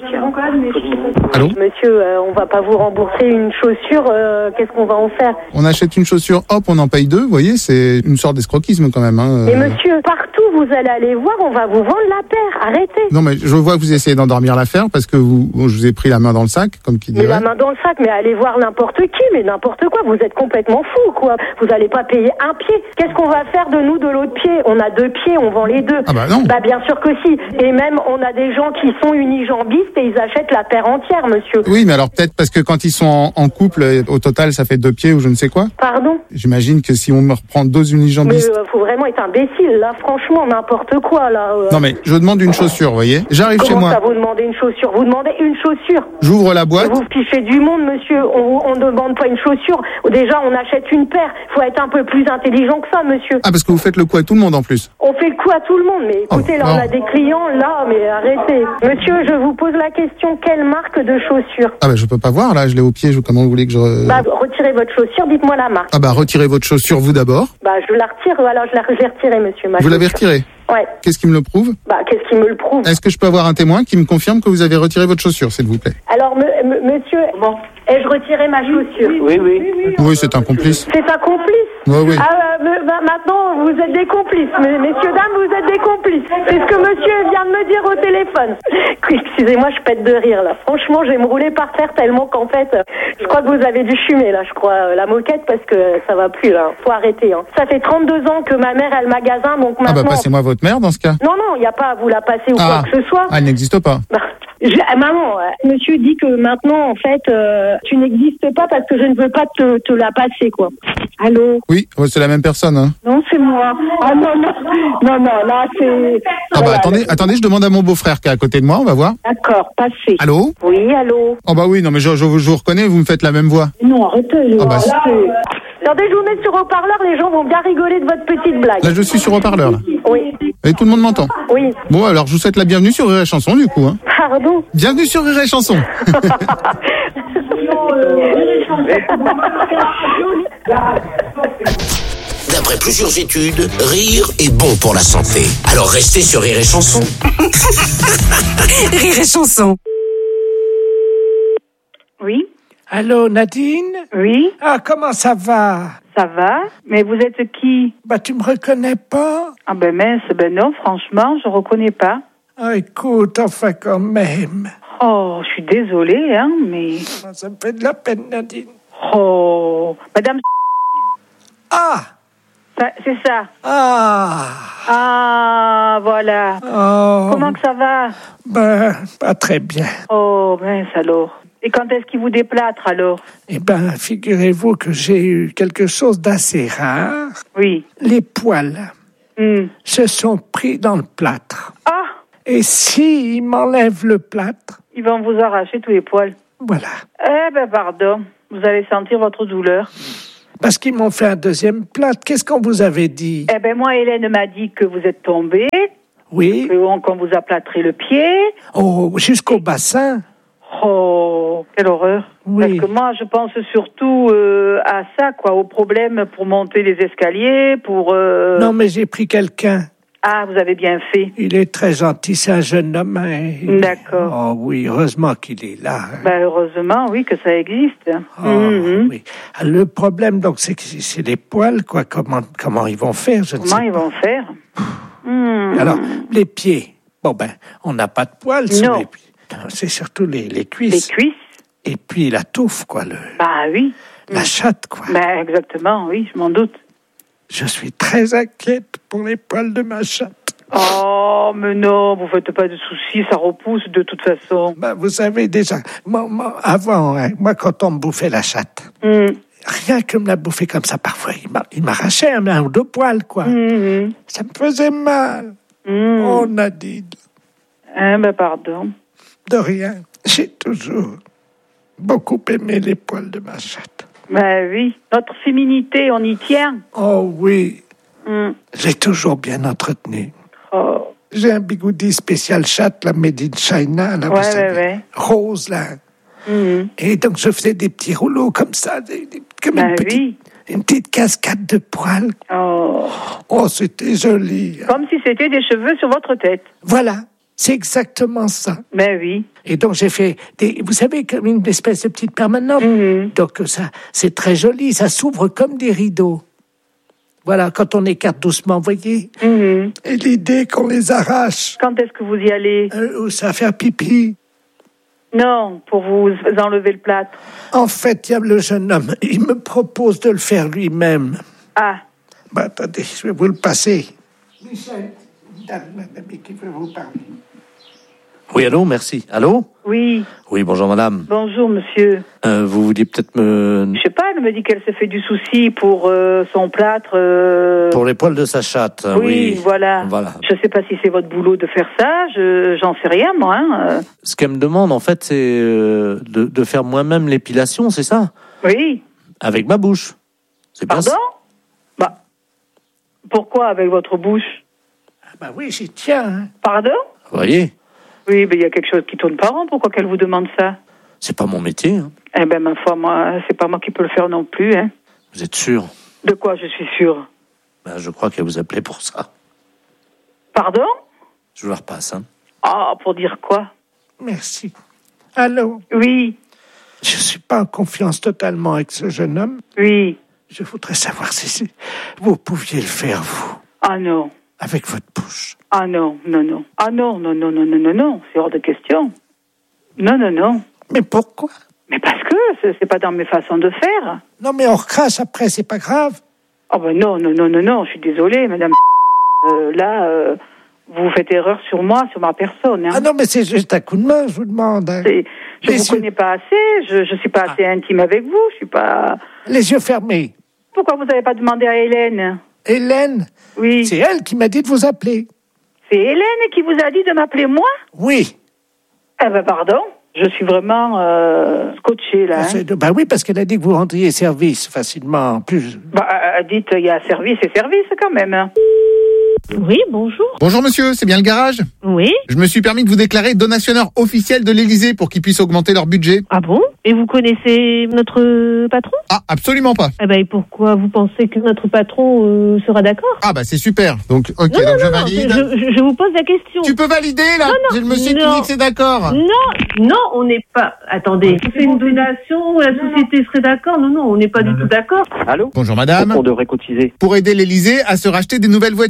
Allô? Monsieur, euh, on va pas vous rembourser une chaussure, euh, qu'est-ce qu'on va en faire? On achète une chaussure, hop, on en paye deux. Vous voyez, c'est une sorte d'escroquisme quand même. Hein. Mais monsieur, partout vous allez aller voir, on va vous vendre la paire, arrêtez. Non, mais je vois que vous essayez d'endormir l'affaire parce que vous, je vous ai pris la main dans le sac, comme qui Mais dirait. la main dans le sac, mais allez voir n'importe qui, mais n'importe quoi, vous êtes complètement fou, quoi. Vous allez pas payer un pied. Qu'est-ce qu'on va faire de nous de l'autre pied? On a deux pieds, on vend les deux. Ah bah non. Bah bien sûr que si. Et même, on a des gens qui sont unijambistes et ils achètent la paire entière, monsieur. Oui, mais alors peut-être parce que quand ils sont en, en couple, euh, au total, ça fait deux pieds ou je ne sais quoi. Pardon? J'imagine que si on me reprend deux Mais unijambistes. euh, faut vraiment être imbécile, là, franchement, n'importe quoi, là. euh. Non mais je demande une chaussure, vous voyez. J'arrive chez Comment moi, ça, vous demandez une chaussure? Vous demandez une chaussure. j'ouvre la boîte. Vous fichez du monde, monsieur. On on ne demande pas une chaussure. Déjà, on achète une paire. Faut être un peu plus intelligent que ça, monsieur. Ah, parce que vous faites le coup à tout le monde en plus. On fait le coup à tout le monde, mais écoutez, Oh, là, on non. a des clients, là, mais arrêtez. Monsieur, je vous pose la question, quelle marque de chaussures? Ah bah je peux pas voir là, je l'ai au pied, je- comment vous voulez que je... Bah, retirez votre chaussure, dites-moi la marque. Ah bah retirez votre chaussure vous d'abord. Bah, je la retire, alors je la- je l'ai retirée, monsieur. Ma Vous l'avez chaussure. retirée. Ouais. Qu'est-ce qui me le prouve? Bah, qu'est-ce qui me le prouve? Est-ce que je peux avoir un témoin qui me confirme que vous avez retiré votre chaussure, s'il vous plaît? Alors, me- me- monsieur, bon, ai-je retiré ma chaussure? Oui, oui. Oui, c'est un complice. C'est un complice? Oui, oui. Ah, euh, me- bah, maintenant, vous êtes des complices. Me- Messieurs, dames, vous êtes des complices. C'est ce que monsieur vient de me dire au téléphone. Excusez-moi, je pète de rire, là. Franchement, je vais me rouler par terre tellement qu'en fait, euh, je crois que vous avez dû fumer, là, je crois, euh, la moquette, parce que euh, ça va plus, là. Faut arrêter, hein. Ça fait trente-deux ans que ma mère a le magasin, donc Ah bah maintenant... passez-moi votre mère dans ce cas. Non, non, il n'y a pas à vous la passer ou Ah. quoi que ce soit. Ah, elle n'existe pas. Bah, je- euh, maman, euh, monsieur dit que maintenant, en fait, euh, tu n'existes pas parce que je ne veux pas te, te la passer, quoi. Allô? Oui, oh, c'est la même personne. Hein. Non, c'est moi. Ah non, non, non, non, là, c'est... Ah bah Voilà, attendez, attendez, je demande à mon beau-frreur qui est à côté de moi, on va voir. D'accord, passez. Allô? Oui, allô? Oh bah oui, non mais je, je, je vous reconnais, vous me faites la même voix. Non, arrêtez. Ah bah, c'est- arrêtez. Attendez, je vous mets sur haut-parleur, les gens vont bien rigoler de votre petite blague. Là je suis sur haut-parleur. là. Oui. Et tout le monde m'entend. Oui. Bon alors je vous souhaite la bienvenue sur Rire et Chanson du coup. Hein. Pardon? Bienvenue sur Rire et Chanson. D'après plusieurs études, rire est bon pour la santé. Alors restez sur Rire et Chanson. Rire et chanson. Oui. Allô, Nadine? Oui. Ah, comment ça va? Ça va? Mais vous êtes qui? Bah, tu me reconnais pas? Ah ben mince, ben non, franchement, je reconnais pas. Ah, écoute, enfin quand même. Oh, je suis désolée, hein, mais... Ça me fait de la peine, Nadine. Oh, Madame... Ah! Ça- C'est ça. Ah! Ah Ah, voilà. Oh. Comment que ça va? Ben, pas très bien. Oh, mince alors. Et quand est-ce qu'il vous déplâtre alors? Eh ben, figurez-vous que j'ai eu quelque chose d'assez rare. Oui. Les poils mm. se sont pris dans le plâtre. Ah! Et s'ils m'enlèvent le plâtre... Ils vont vous arracher tous les poils. Voilà. Eh ben, pardon. Vous allez sentir votre douleur. Parce qu'ils m'ont fait un deuxième plâtre. Qu'est-ce qu'on vous avait dit? Eh ben, moi, Hélène m'a dit que vous êtes tombé. Oui. Qu'on vous a plâtré le pied. Oh, jusqu'au bassin. Oh, quelle horreur. Oui. Parce que moi, je pense surtout euh, à ça, quoi, au problème pour monter les escaliers, pour... Euh... Non, mais j'ai pris quelqu'un. Ah, vous avez bien fait. Il est très gentil, c'est un jeune homme. Hein. D'accord. Oh oui, heureusement qu'il est là. Hein. Ben, heureusement, oui, que ça existe. Oh, mm-hmm. Oui. Le problème, donc, c'est que c'est les poils, quoi. Comment, comment ils vont faire, je ne sais pas. Comment ils vont faire mmh. Alors, les pieds. Bon, ben, on n'a pas de poils non. sur les pieds. C'est surtout les, les cuisses. Les cuisses. Et puis la touffe, quoi. Le, bah oui. La chatte, quoi. Ben, exactement, oui, je m'en doute. Je suis très inquiète pour les poils de ma chatte. Oh, mais non, vous faites pas de soucis, ça repousse de toute façon. Ben, vous savez déjà, moi, moi, avant, hein, moi, quand on me bouffait la chatte, mm. rien que me la bouffer comme ça, parfois, il m'arrachait un, un ou deux poils, quoi. Mm-hmm. Ça me faisait mal. Mm. Oh, Nadine. Ah, ben, pardon. De rien. J'ai toujours beaucoup aimé les poils de ma chatte. Ben oui, notre féminité, on y tient. Oh oui. Mm. J'ai toujours bien entretenu. Oh. J'ai un bigoudi spécial chatte, la made in China, là, ouais, vous savez, ouais, ouais. rose, là. Mm. Et donc, je faisais des petits rouleaux comme ça, des, des, comme ben une, petite, oui. une petite cascade de poils. Oh, oh c'était joli. Comme si c'était des cheveux sur votre tête. Voilà. C'est exactement ça. Ben oui. Et donc j'ai fait des, vous savez, comme une espèce de petite permanente. Mm-hmm. Donc ça, c'est très joli, ça s'ouvre comme des rideaux. Voilà, quand on écarte doucement, vous voyez. Mm-hmm. Et l'idée qu'on les arrache. Quand est-ce que vous y allez? euh, Ça va faire pipi. Non, pour vous enlever le plâtre. En fait, il y a le jeune homme, il me propose de le faire lui-même. Ah. Bah attendez, je vais vous le passer. Michel, dame, madame qui veut vous parler. Oui, allô, merci. Allô? Oui. Oui, bonjour madame. Bonjour monsieur. Euh, vous vouliez peut-être me... Je sais pas, elle me dit qu'elle se fait du souci pour euh, son plâtre. Euh... Pour les poils de sa chatte, oui. Oui, voilà. voilà. Je sais pas si c'est votre boulot de faire ça, je j'en sais rien moi. Hein. Ce qu'elle me demande en fait, c'est euh, de, de faire moi-même l'épilation, c'est ça? Oui. Avec ma bouche. C'est Pardon? bien ça. Bah, pourquoi avec votre bouche? Ah bah oui, j'y tiens. Hein. Pardon? Vous voyez? Oui, mais il y a quelque chose qui tourne pas rond. Pourquoi qu'elle vous demande ça? C'est pas mon métier. Hein. Eh ben, ma foi, moi, c'est pas moi qui peux le faire non plus. Hein. Vous êtes sûr? De quoi je suis sûre? Ben, je crois qu'elle vous appelait pour ça. Pardon? Je vous la repasse. Hein. Ah, pour dire quoi? Merci. Allô? Oui. Je suis pas en confiance totalement avec ce jeune homme. Oui. Je voudrais savoir si vous pouviez le faire, vous. Ah non. Avec votre bouche. Ah non, non, non. Ah non, non, non, non, non, non, non. C'est hors de question. Non, non, non. Mais pourquoi? Mais parce que c'est, c'est pas dans mes façons de faire. Non, mais on recrache après, c'est pas grave. Ah ben non, non, non, non, non. Je suis désolée, madame. Euh, là, euh, vous faites erreur sur moi, sur ma personne. Hein. Ah non, mais c'est juste un coup de main, je vous demande. Hein. C'est, je Les vous yeux... connais pas assez. Je, je suis pas assez ah. intime avec vous. Je suis pas... Les yeux fermés. Pourquoi vous n'avez pas demandé à Hélène? Hélène? Oui. C'est elle qui m'a dit de vous appeler. C'est Hélène qui vous a dit de m'appeler moi? Oui. Eh ben pardon, je suis vraiment euh, scotchée là. Hein. De... Bah oui, parce qu'elle a dit que vous rendriez service facilement. En plus. Bah euh, dites, il y a service et service quand même. Hein. Oui, bonjour. Bonjour monsieur, c'est bien le garage? Oui. Je me suis permis de vous déclarer donationneur officiel de l'Élysée pour qu'ils puissent augmenter leur budget. Ah bon? Et vous connaissez notre patron? Ah, absolument pas. Eh ben, et pourquoi vous pensez que notre patron euh, sera d'accord? Ah bah c'est super. Donc, ok, non, donc non, je non, valide. Je, je, je vous pose la question. Tu peux valider là? Non, non, J'ai le monsieur qui dit que c'est d'accord. Non, non, on n'est pas... Attendez, on fait une donation, la société serait d'accord? Non, non, on n'est pas du tout d'accord. Allô? Bonjour madame. On devrait cotiser. Pour aider l'Élysée à se racheter des nouvelles voitures. Non,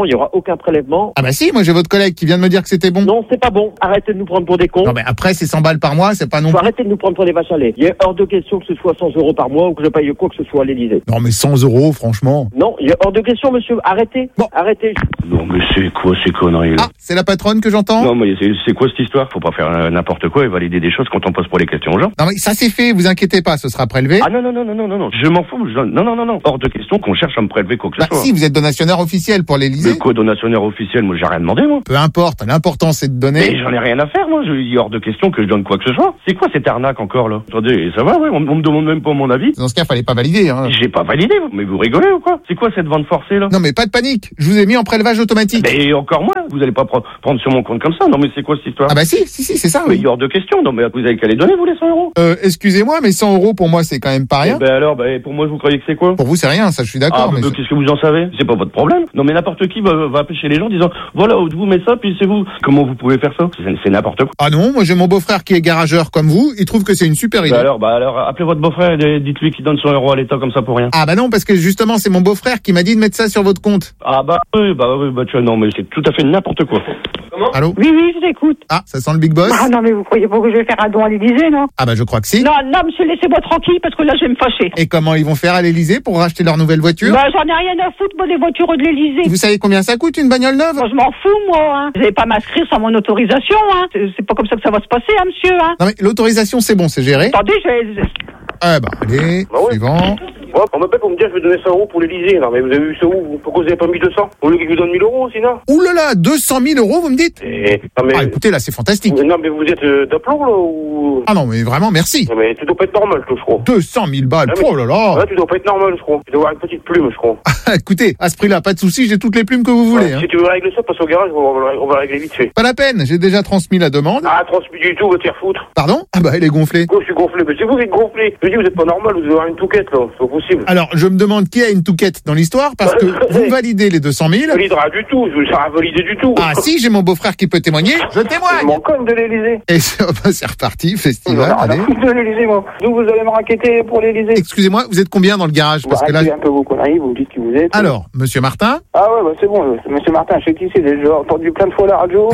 il n'y aura aucun prélèvement. Ah bah si, moi j'ai votre collègue qui vient de me dire que c'était bon. Non, c'est pas bon. Arrêtez de nous prendre pour des cons. Non mais après c'est cent balles par mois, c'est pas non Faut plus. arrêter de nous prendre pour des vaches à lait. Il est hors de question que ce soit cent euros par mois ou que je paye quoi que ce soit à l'Élysée. Non mais cent euros, franchement. Non, il est hors de question, monsieur. Arrêtez. Bon. Arrêtez. Non, mais c'est quoi ces conneries là? Ah, c'est la patronne que j'entends? Non, mais c'est, c'est quoi cette histoire? Faut pas faire euh, n'importe quoi et valider des choses quand on pose pour les questions aux gens. Non mais ça c'est fait, vous inquiétez pas, ce sera prélevé. Ah non, non, non, non, non, non, non, je m'en fous. Je... Non, non, non, non. Hors de question qu'on cherche à me prélever quoi que ce Bah soit. si, vous êtes donationnaire officiel pour l'Élysée. Mais quoi, donationnaire officiel? Moi, j'ai rien demandé, moi. Peu importe, l'important c'est de donner. Mais j'en ai rien à faire, moi. Je... Il est hors de question que je donne quoi que ce soit. C'est quoi cette arnaque encore, là? Attendez, ça va, ouais, on, on me demande même pas mon avis. Dans ce cas, fallait pas valider, hein. J'ai pas validé, mais vous rigolez ou quoi? C'est quoi cette vente forcée, là? Non mais pas de panique, je vous ai mis en prélevage automatique. Mais encore moins, vous allez pas pre- prendre sur mon compte comme ça. Non, mais c'est quoi cette histoire? Ah bah si, si, si, c'est ça, Mais oui. il est hors de question. Non, mais vous avez qu'à les donner, vous, les cent euros? Euh, excusez-moi, mais cent euros pour moi c'est quand même pas rien. Eh ben alors, ben, pour moi, vous croyez que c'est quoi? Pour vous c'est rien, ça je suis Ah, d'accord. mais mais qu'est-ce que vous en savez? C'est pas votre problème. Non, mais n'importe qui va, va appeler chez les gens en disant, voilà, je vous mets ça, puis c'est vous. Comment vous pouvez faire ça? C'est, c'est n'importe quoi. Ah non, moi j'ai mon beau-frère qui est garageur comme vous, il trouve que c'est une super idée. Bah alors, bah alors, appelez votre beau-frère et dites-lui qu'il donne cent euros à l'État comme ça pour rien. Ah bah non, parce que justement c'est mon beau-frère qui m'a dit de mettre ça sur votre compte. Ah bah oui, bah oui, bah tu vois, non, mais c'est tout à fait n'importe quoi. Comment? Allô? Oui, oui, je t'écoute. Ah, ça sent le big boss? Ah non, mais vous croyez pas que je vais faire un don à l'Élysée, non? Ah bah je crois que si. Non, non, monsieur, laissez-moi tranquille, parce que là, je vais me fâcher. Et comment ils vont faire à l'Élysée pour racheter leur nouvelle voiture? Bah, j'en ai rien à foutre, moi, des voitures de l'Élysée. Vous savez combien ça coûte une bagnole neuve? Moi, je m'en fous, moi, hein. Vous n'allez pas m'inscrire sans mon autorisation, hein. C'est, c'est pas comme ça que ça va se passer, hein, monsieur, hein. Non mais l'autorisation c'est bon, c'est géré. Attendez, je vais... Ah bah allez, Bah ouais. suivant. Ouais, on m'appelle pour me dire que je vais donner cent euros pour l'Élysée. Non, mais vous avez vu ça où? Pourquoi vous avez pas mis deux cents? Au lieu que je vous donne mille euros, sinon? Ouh là là, deux cent mille euros vous me dites? Et... Non, mais... Ah écoutez là c'est fantastique. Non, mais vous êtes euh, d'aplomb, là, ou... Ah non mais vraiment merci. Non, mais tu dois pas être normal, je crois. deux cent mille balles, Ah, mais- oh là là. Ouais, tu dois pas être normal, je crois. Tu dois avoir une petite plume, je crois. Écoutez, à ce prix-là, pas de soucis, j'ai toutes les plumes que vous voulez. Ouais, Hein. Si tu veux régler ça, passe au garage, on va, on va régler vite fait. Pas la peine, j'ai déjà transmis la demande. Ah, transmis du tout, va te faire foutre. Pardon? Ah bah elle est gonflée. Quoi, je suis gonflé? Mais c'est vous qui êtes gonflé. Je dis, vous êtes pas normal, vous devez avoir une touquette, là. C'est pas possible. Alors je me demande qui a une touquette dans l'histoire parce que vous validez les deux cent mille. Je validera du tout, je ne serai validé du tout. Ah si, j'ai mon beau-frère qui peut témoigner, je Je témoigne. m'en conne de l'Élysée. Et c'est bah, c'est reparti, festival, Non, allez. de l'Élysée, moi. Nous, vous allez me raqueter pour l'Élysée. Excusez-moi, vous êtes combien dans le garage? Parce que là... Arrêtez un peu vos conneries, vous me dites qui vous êtes. Alors, monsieur Martin? Ah ouais, bah c'est bon, euh, monsieur Martin, je sais qui c'est, j'ai déjà entendu plein de fois la radio.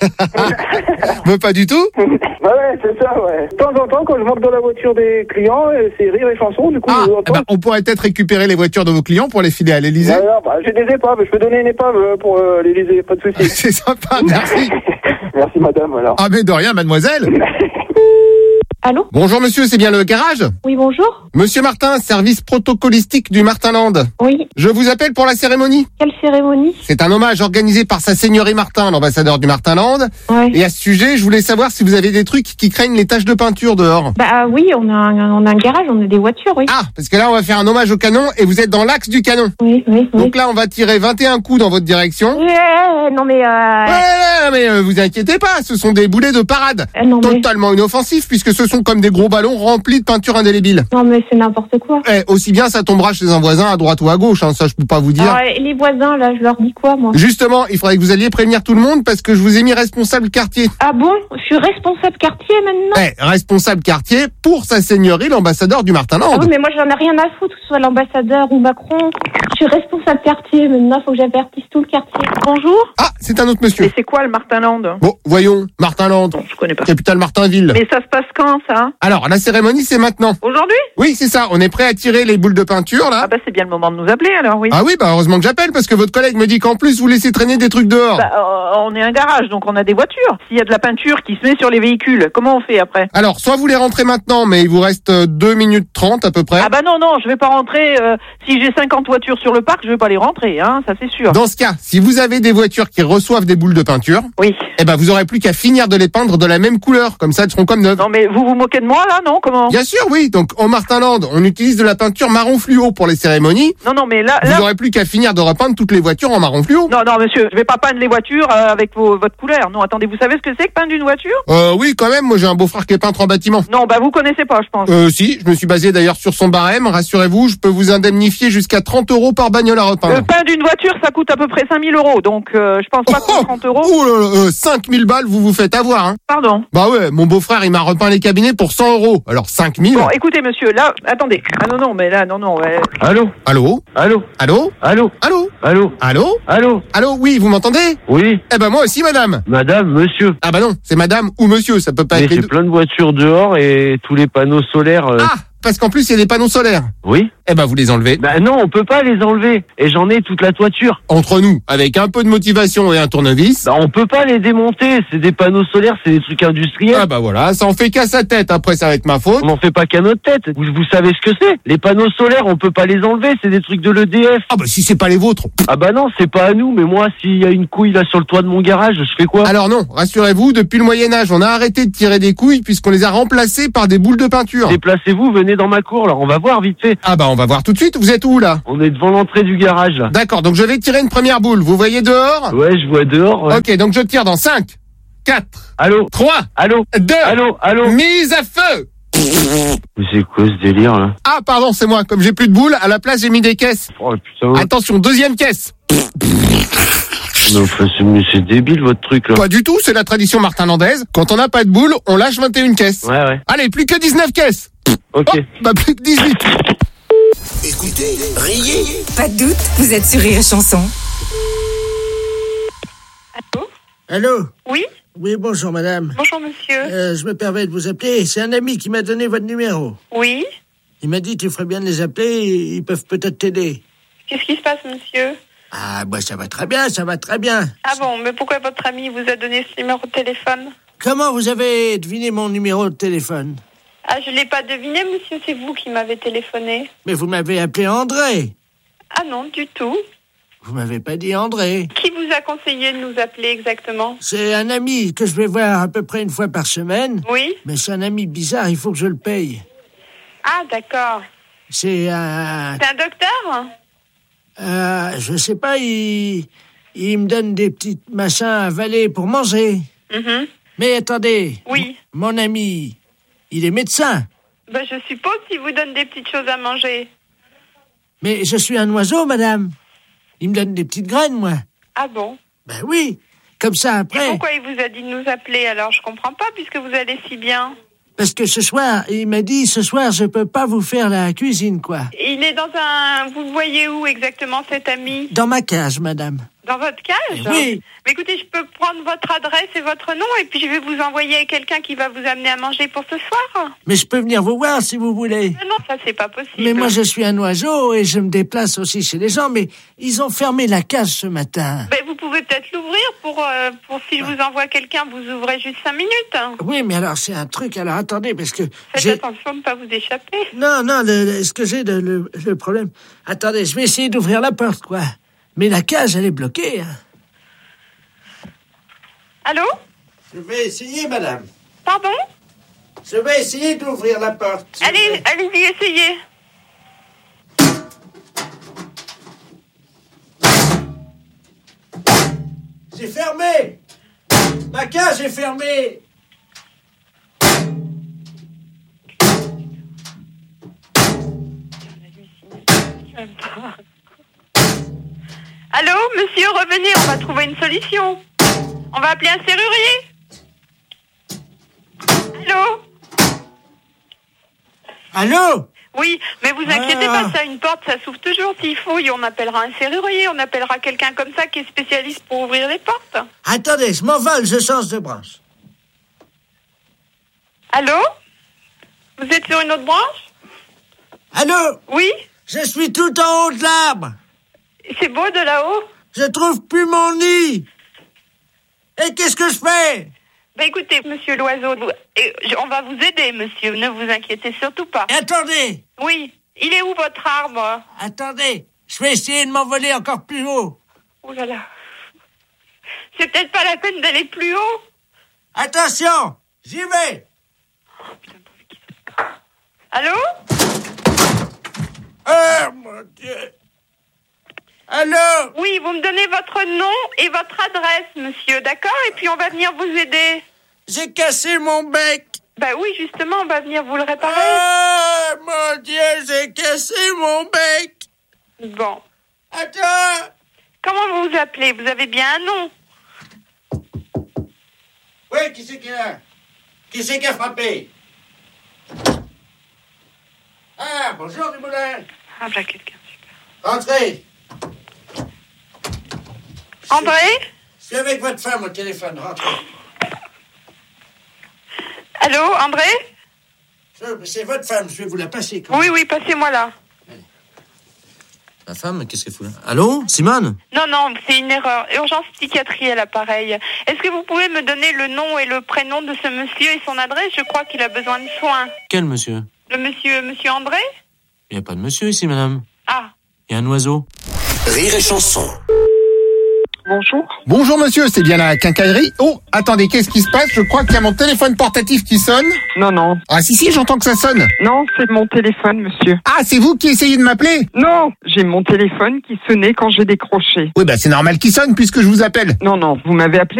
Mais pas du tout? Bah ouais, c'est ça, ouais. De temps en temps, quand je monte dans la voiture des clients, euh, c'est rire et chanson, du coup, Ah, je eh ben, on pourrait peut-être récupérer les voitures de vos clients pour les filer à l'Élysée. Ouais, non, bah, j'ai des épaves, je peux donner une épave euh, pour euh, l'Élysée, pas de soucis. C'est sympa, merci. Merci madame, alors. Ah mais de rien, mademoiselle. Allô? Bonjour monsieur, c'est bien le garage? Oui, bonjour. Monsieur Martin, service protocolistique du Martinland. Oui. Je vous appelle pour la cérémonie. Quelle cérémonie? C'est un hommage organisé par sa seigneurie Martin, l'ambassadeur du Martinland. Ouais. Et à ce sujet, je voulais savoir si vous avez des trucs qui craignent les taches de peinture dehors. Bah oui, on a, un, on a un garage, on a des voitures, oui. Ah, parce que là, on va faire un hommage au canon et vous êtes dans l'axe du canon. Oui, oui, oui. Donc là, on va tirer vingt et un coups dans votre direction. Ouais, non mais... Euh... Ouais, mais euh, vous inquiétez pas, ce sont des boulets de parade. Euh, non, mais... Totalement inoffensifs puisque ce sont comme des gros ballons remplis de peinture indélébile. Non mais c'est n'importe quoi. Eh, aussi bien ça tombera chez un voisin à droite ou à gauche, hein, ça je peux pas vous dire. Ah, et les voisins, là, je leur dis quoi, moi? Justement, il faudrait que vous alliez prévenir tout le monde parce que je vous ai mis responsable quartier. Ah bon? Je suis responsable quartier maintenant? Eh, responsable quartier pour sa seigneurie, l'ambassadeur du Martinland. Ah oui, mais moi j'en ai rien à foutre, que ce soit l'ambassadeur ou Macron. Je suis responsable quartier maintenant, faut que j'avertisse tout le quartier. Bonjour? Ah, c'est un autre monsieur. Et c'est quoi le Martinland? Bon, voyons, Martinland. Non, je connais pas. Capitale Martinville. Mais ça se passe quand, ça? Alors, la cérémonie, c'est maintenant. Aujourd'hui? Oui, c'est ça. On est prêt à tirer les boules de peinture, là. Ah bah c'est bien le moment de nous appeler, alors, oui. Ah oui, bah heureusement que j'appelle, parce que votre collègue me dit qu'en plus, vous laissez traîner des trucs dehors. Bah, euh, on est un garage, donc on a des voitures. S'il y a de la peinture qui se met sur les véhicules, comment on fait après? Alors, soit vous les rentrez maintenant, mais il vous reste euh, deux minutes trente à peu près. Ah bah non, non, je vais pas rentrer. Euh, si j'ai cinquante voitures sur le parc, je vais pas les rentrer, hein, ça c'est sûr. Dans ce cas, si vous avez des voitures qui reçoivent des boules de peinture, oui. Eh ben vous aurez plus qu'à finir de les peindre de la même couleur, comme ça elles seront comme neuves. Non mais vous vous moquez de moi là, non? Comment? Bien sûr, oui. Donc au Martinland, on utilise de la peinture marron fluo pour les cérémonies. Non, non, mais là, Vous là... aurez plus qu'à finir de repeindre toutes les voitures en marron fluo. Non, non, monsieur, je vais pas peindre les voitures euh, avec vos, votre couleur. Non, attendez, vous savez ce que c'est que peindre une voiture? Euh, oui, quand même. Moi, j'ai un beau-frère qui est peintre en bâtiment. Non, bah vous connaissez pas, je pense. Euh, si. Je me suis basé d'ailleurs sur son barème. Rassurez-vous, je peux vous indemnifier jusqu'à trente euros par bagnole à repeindre. Euh, peindre une voiture, ça coûte à peu près cinq mille euros. Donc, euh, je pense pas que oh, trente euros. Oh là là là, euh, cinq mille balles, vous vous faites avoir, hein. Pardon. Bah ouais, mon beau-frère, il m'a repeint les cabinets pour cent euros. Alors cinq mille. Bon, écoutez, monsieur, là, attendez. Ah non, non, mais là, non, non. Ouais. Allô? Allô? Allô? Allô? Allô? Allô? Allô? Allô? Allô? Allô? Oui, vous m'entendez? Oui. Eh ben moi aussi, madame. Madame, monsieur. Ah bah non, c'est madame ou monsieur, ça peut pas Mais être les c'est deux. plein de voitures dehors et tous les panneaux solaires. euh, Ah, parce qu'en plus, il y a des panneaux solaires. Oui. Eh ben vous les enlevez. Bah non, on peut pas les enlever. Et j'en ai toute la toiture. Entre nous, avec un peu de motivation et un tournevis. Bah on peut pas les démonter. C'est des panneaux solaires, c'est des trucs industriels. Ah bah voilà, ça en fait qu'à sa tête. Après, ça va être ma faute. On n'en fait pas qu'à notre tête. Vous, vous savez ce que c'est? Les panneaux solaires, on peut pas les enlever. C'est des trucs de l'E D F. Ah bah si c'est pas les vôtres. Ah bah non, c'est pas à nous. Mais moi, s'il y a une couille là sur le toit de mon garage, je fais quoi? Alors non, rassurez-vous, depuis le Moyen-Âge, on a arrêté de tirer des couilles puisqu'on les a remplacées par des boules de peinture. Déplacez-vous, venez dans ma cour là. On va voir vite fait. Ah bah on va voir tout de suite. Vous êtes où là? On est devant l'entrée du garage là. D'accord, donc je vais tirer une première boule. Vous voyez dehors? Ouais, je vois dehors. Ouais. Ok, donc je tire dans cinq, quatre, Allô? trois, Allô? deux, Allô? Allô? mise à feu. Mais c'est quoi ce délire là? Ah pardon, c'est moi. Comme j'ai plus de boules, à la place j'ai mis des caisses. Oh putain. Attention, deuxième caisse. Non, enfin, c'est, mais c'est débile votre truc là. Pas du tout, c'est la tradition martinlandaise. Quand on n'a pas de boules, on lâche vingt et une caisses. Ouais, ouais. Allez, plus que dix-neuf caisses. Ok. Oh, bah plus que dix-huit. Écoutez, riez. Pas de doute, vous êtes sur Rire et Chanson. Allô? Allô? Oui? Oui, bonjour madame. Bonjour monsieur. Euh, je me permets de vous appeler. C'est un ami qui m'a donné votre numéro. Oui? Il m'a dit tu ferais bien de les appeler, ils peuvent peut-être t'aider. Qu'est-ce qui se passe monsieur? Ah, bah ça va très bien, ça va très bien. Ah bon, mais pourquoi votre ami vous a donné ce numéro de téléphone? Comment vous avez deviné mon numéro de téléphone? Ah, je l'ai pas deviné monsieur, c'est vous qui m'avez téléphoné. Mais vous m'avez appelé André. Ah non, du tout. Vous m'avez pas dit André. Qui vous a conseillé de nous appeler exactement? C'est un ami que je vais voir à peu près une fois par semaine. Oui? Mais c'est un ami bizarre, il faut que je le paye. Ah d'accord. C'est un... C'est un docteur? Euh, je sais pas, il... il me donne des petits machins à avaler pour manger. Mhm. Mais attendez. Oui. Mon ami, il est médecin. Ben, je suppose qu'il vous donne des petites choses à manger. Mais je suis un oiseau, madame. Il me donne des petites graines, moi. Ah bon? Ben oui. Comme ça, Et après... pourquoi il vous a dit de nous appeler alors? Je comprends pas puisque vous allez si bien. Parce que ce soir, il m'a dit, ce soir, je peux pas vous faire la cuisine, quoi. Il est dans un... Vous le voyez où exactement cet ami? Dans ma cage, madame. Dans votre cage? Oui. Mais écoutez, je peux prendre votre adresse et votre nom et puis je vais vous envoyer quelqu'un qui va vous amener à manger pour ce soir. Mais je peux venir vous voir si vous voulez. Mais non, ça c'est pas possible. Mais moi, je suis un oiseau et je me déplace aussi chez les gens, mais ils ont fermé la cage ce matin. Ben, vous pouvez peut-être l'ouvrir pour, euh, pour si je vous envoie quelqu'un, vous ouvrez juste cinq minutes. Oui, mais alors c'est un truc, alors attendez, parce que... Faites j'ai... attention de ne pas vous échapper. Non, non, le, le- ce que j'ai, de, le, le problème... Attendez, je vais essayer d'ouvrir la porte, quoi. Mais la cage, elle est bloquée. Hein. Allô? Je vais essayer, madame. Pardon? Je vais essayer d'ouvrir la porte. Allez, allez-y, essayez. C'est fermé. Ma cage est fermée. Allô, monsieur, revenez, on va trouver une solution. On va appeler un serrurier. Allô? Allô? Oui, mais vous inquiétez Ah. pas, ça, une porte, ça s'ouvre toujours. S'il faut, et on appellera un serrurier, on appellera quelqu'un comme ça qui est spécialiste pour ouvrir les portes. Attendez, je m'envole, je change de branche. Allô? Vous êtes sur une autre branche? Allô? Oui? Je suis tout en haut de l'arbre. C'est beau de là-haut? Je trouve plus mon nid. Et qu'est-ce que je fais? Bah écoutez, monsieur l'oiseau, vous- et je- on va vous aider, monsieur, ne vous inquiétez surtout pas. Attendez. Oui, il est où votre arbre? Attendez, je vais essayer de m'envoler encore plus haut. Oh là là. C'est peut-être pas la peine d'aller plus haut. Attention, j'y vais. Allô? Oh mon Dieu. Allô? Oui, vous me donnez votre nom et votre adresse, monsieur, d'accord? Et puis on va venir vous aider. J'ai cassé mon bec. Bah oui, justement, on va venir vous le réparer. Oh mon Dieu, j'ai cassé mon bec. Bon. Attends. Comment vous vous appelez? Vous avez bien un nom? qui c'est qui est là? Qui c'est qui a frappé? Ah, bonjour, Dumoulin. Ah, bah, quelqu'un. Entrez. André? Je suis avec votre femme au téléphone, rentrez. Allô, André? C'est votre femme, je vais vous la passer. Quand Oui, oui, passez-moi là. Ma femme, qu'est-ce qu'elle fout là? Allô, Simone? Non, non, c'est une erreur. Urgence psychiatrie à l'appareil. Est-ce que vous pouvez me donner le nom et le prénom de ce monsieur et son adresse? Je crois qu'il a besoin de soins. Quel monsieur? Le monsieur, monsieur André? Il n'y a pas de monsieur ici, madame. Ah. Il y a un oiseau. Rire et chanson. Bonjour. Bonjour monsieur, c'est bien la quincaillerie. Oh, attendez, qu'est-ce qui se passe? Je crois qu'il y a mon téléphone portatif qui sonne. Non, non. Ah si, si, j'entends que ça sonne. Non, c'est mon téléphone, monsieur. Ah, c'est vous qui essayez de m'appeler? Non, j'ai mon téléphone qui sonnait quand j'ai décroché. Oui, bah c'est normal qu'il sonne puisque je vous appelle. Non, non, vous m'avez appelé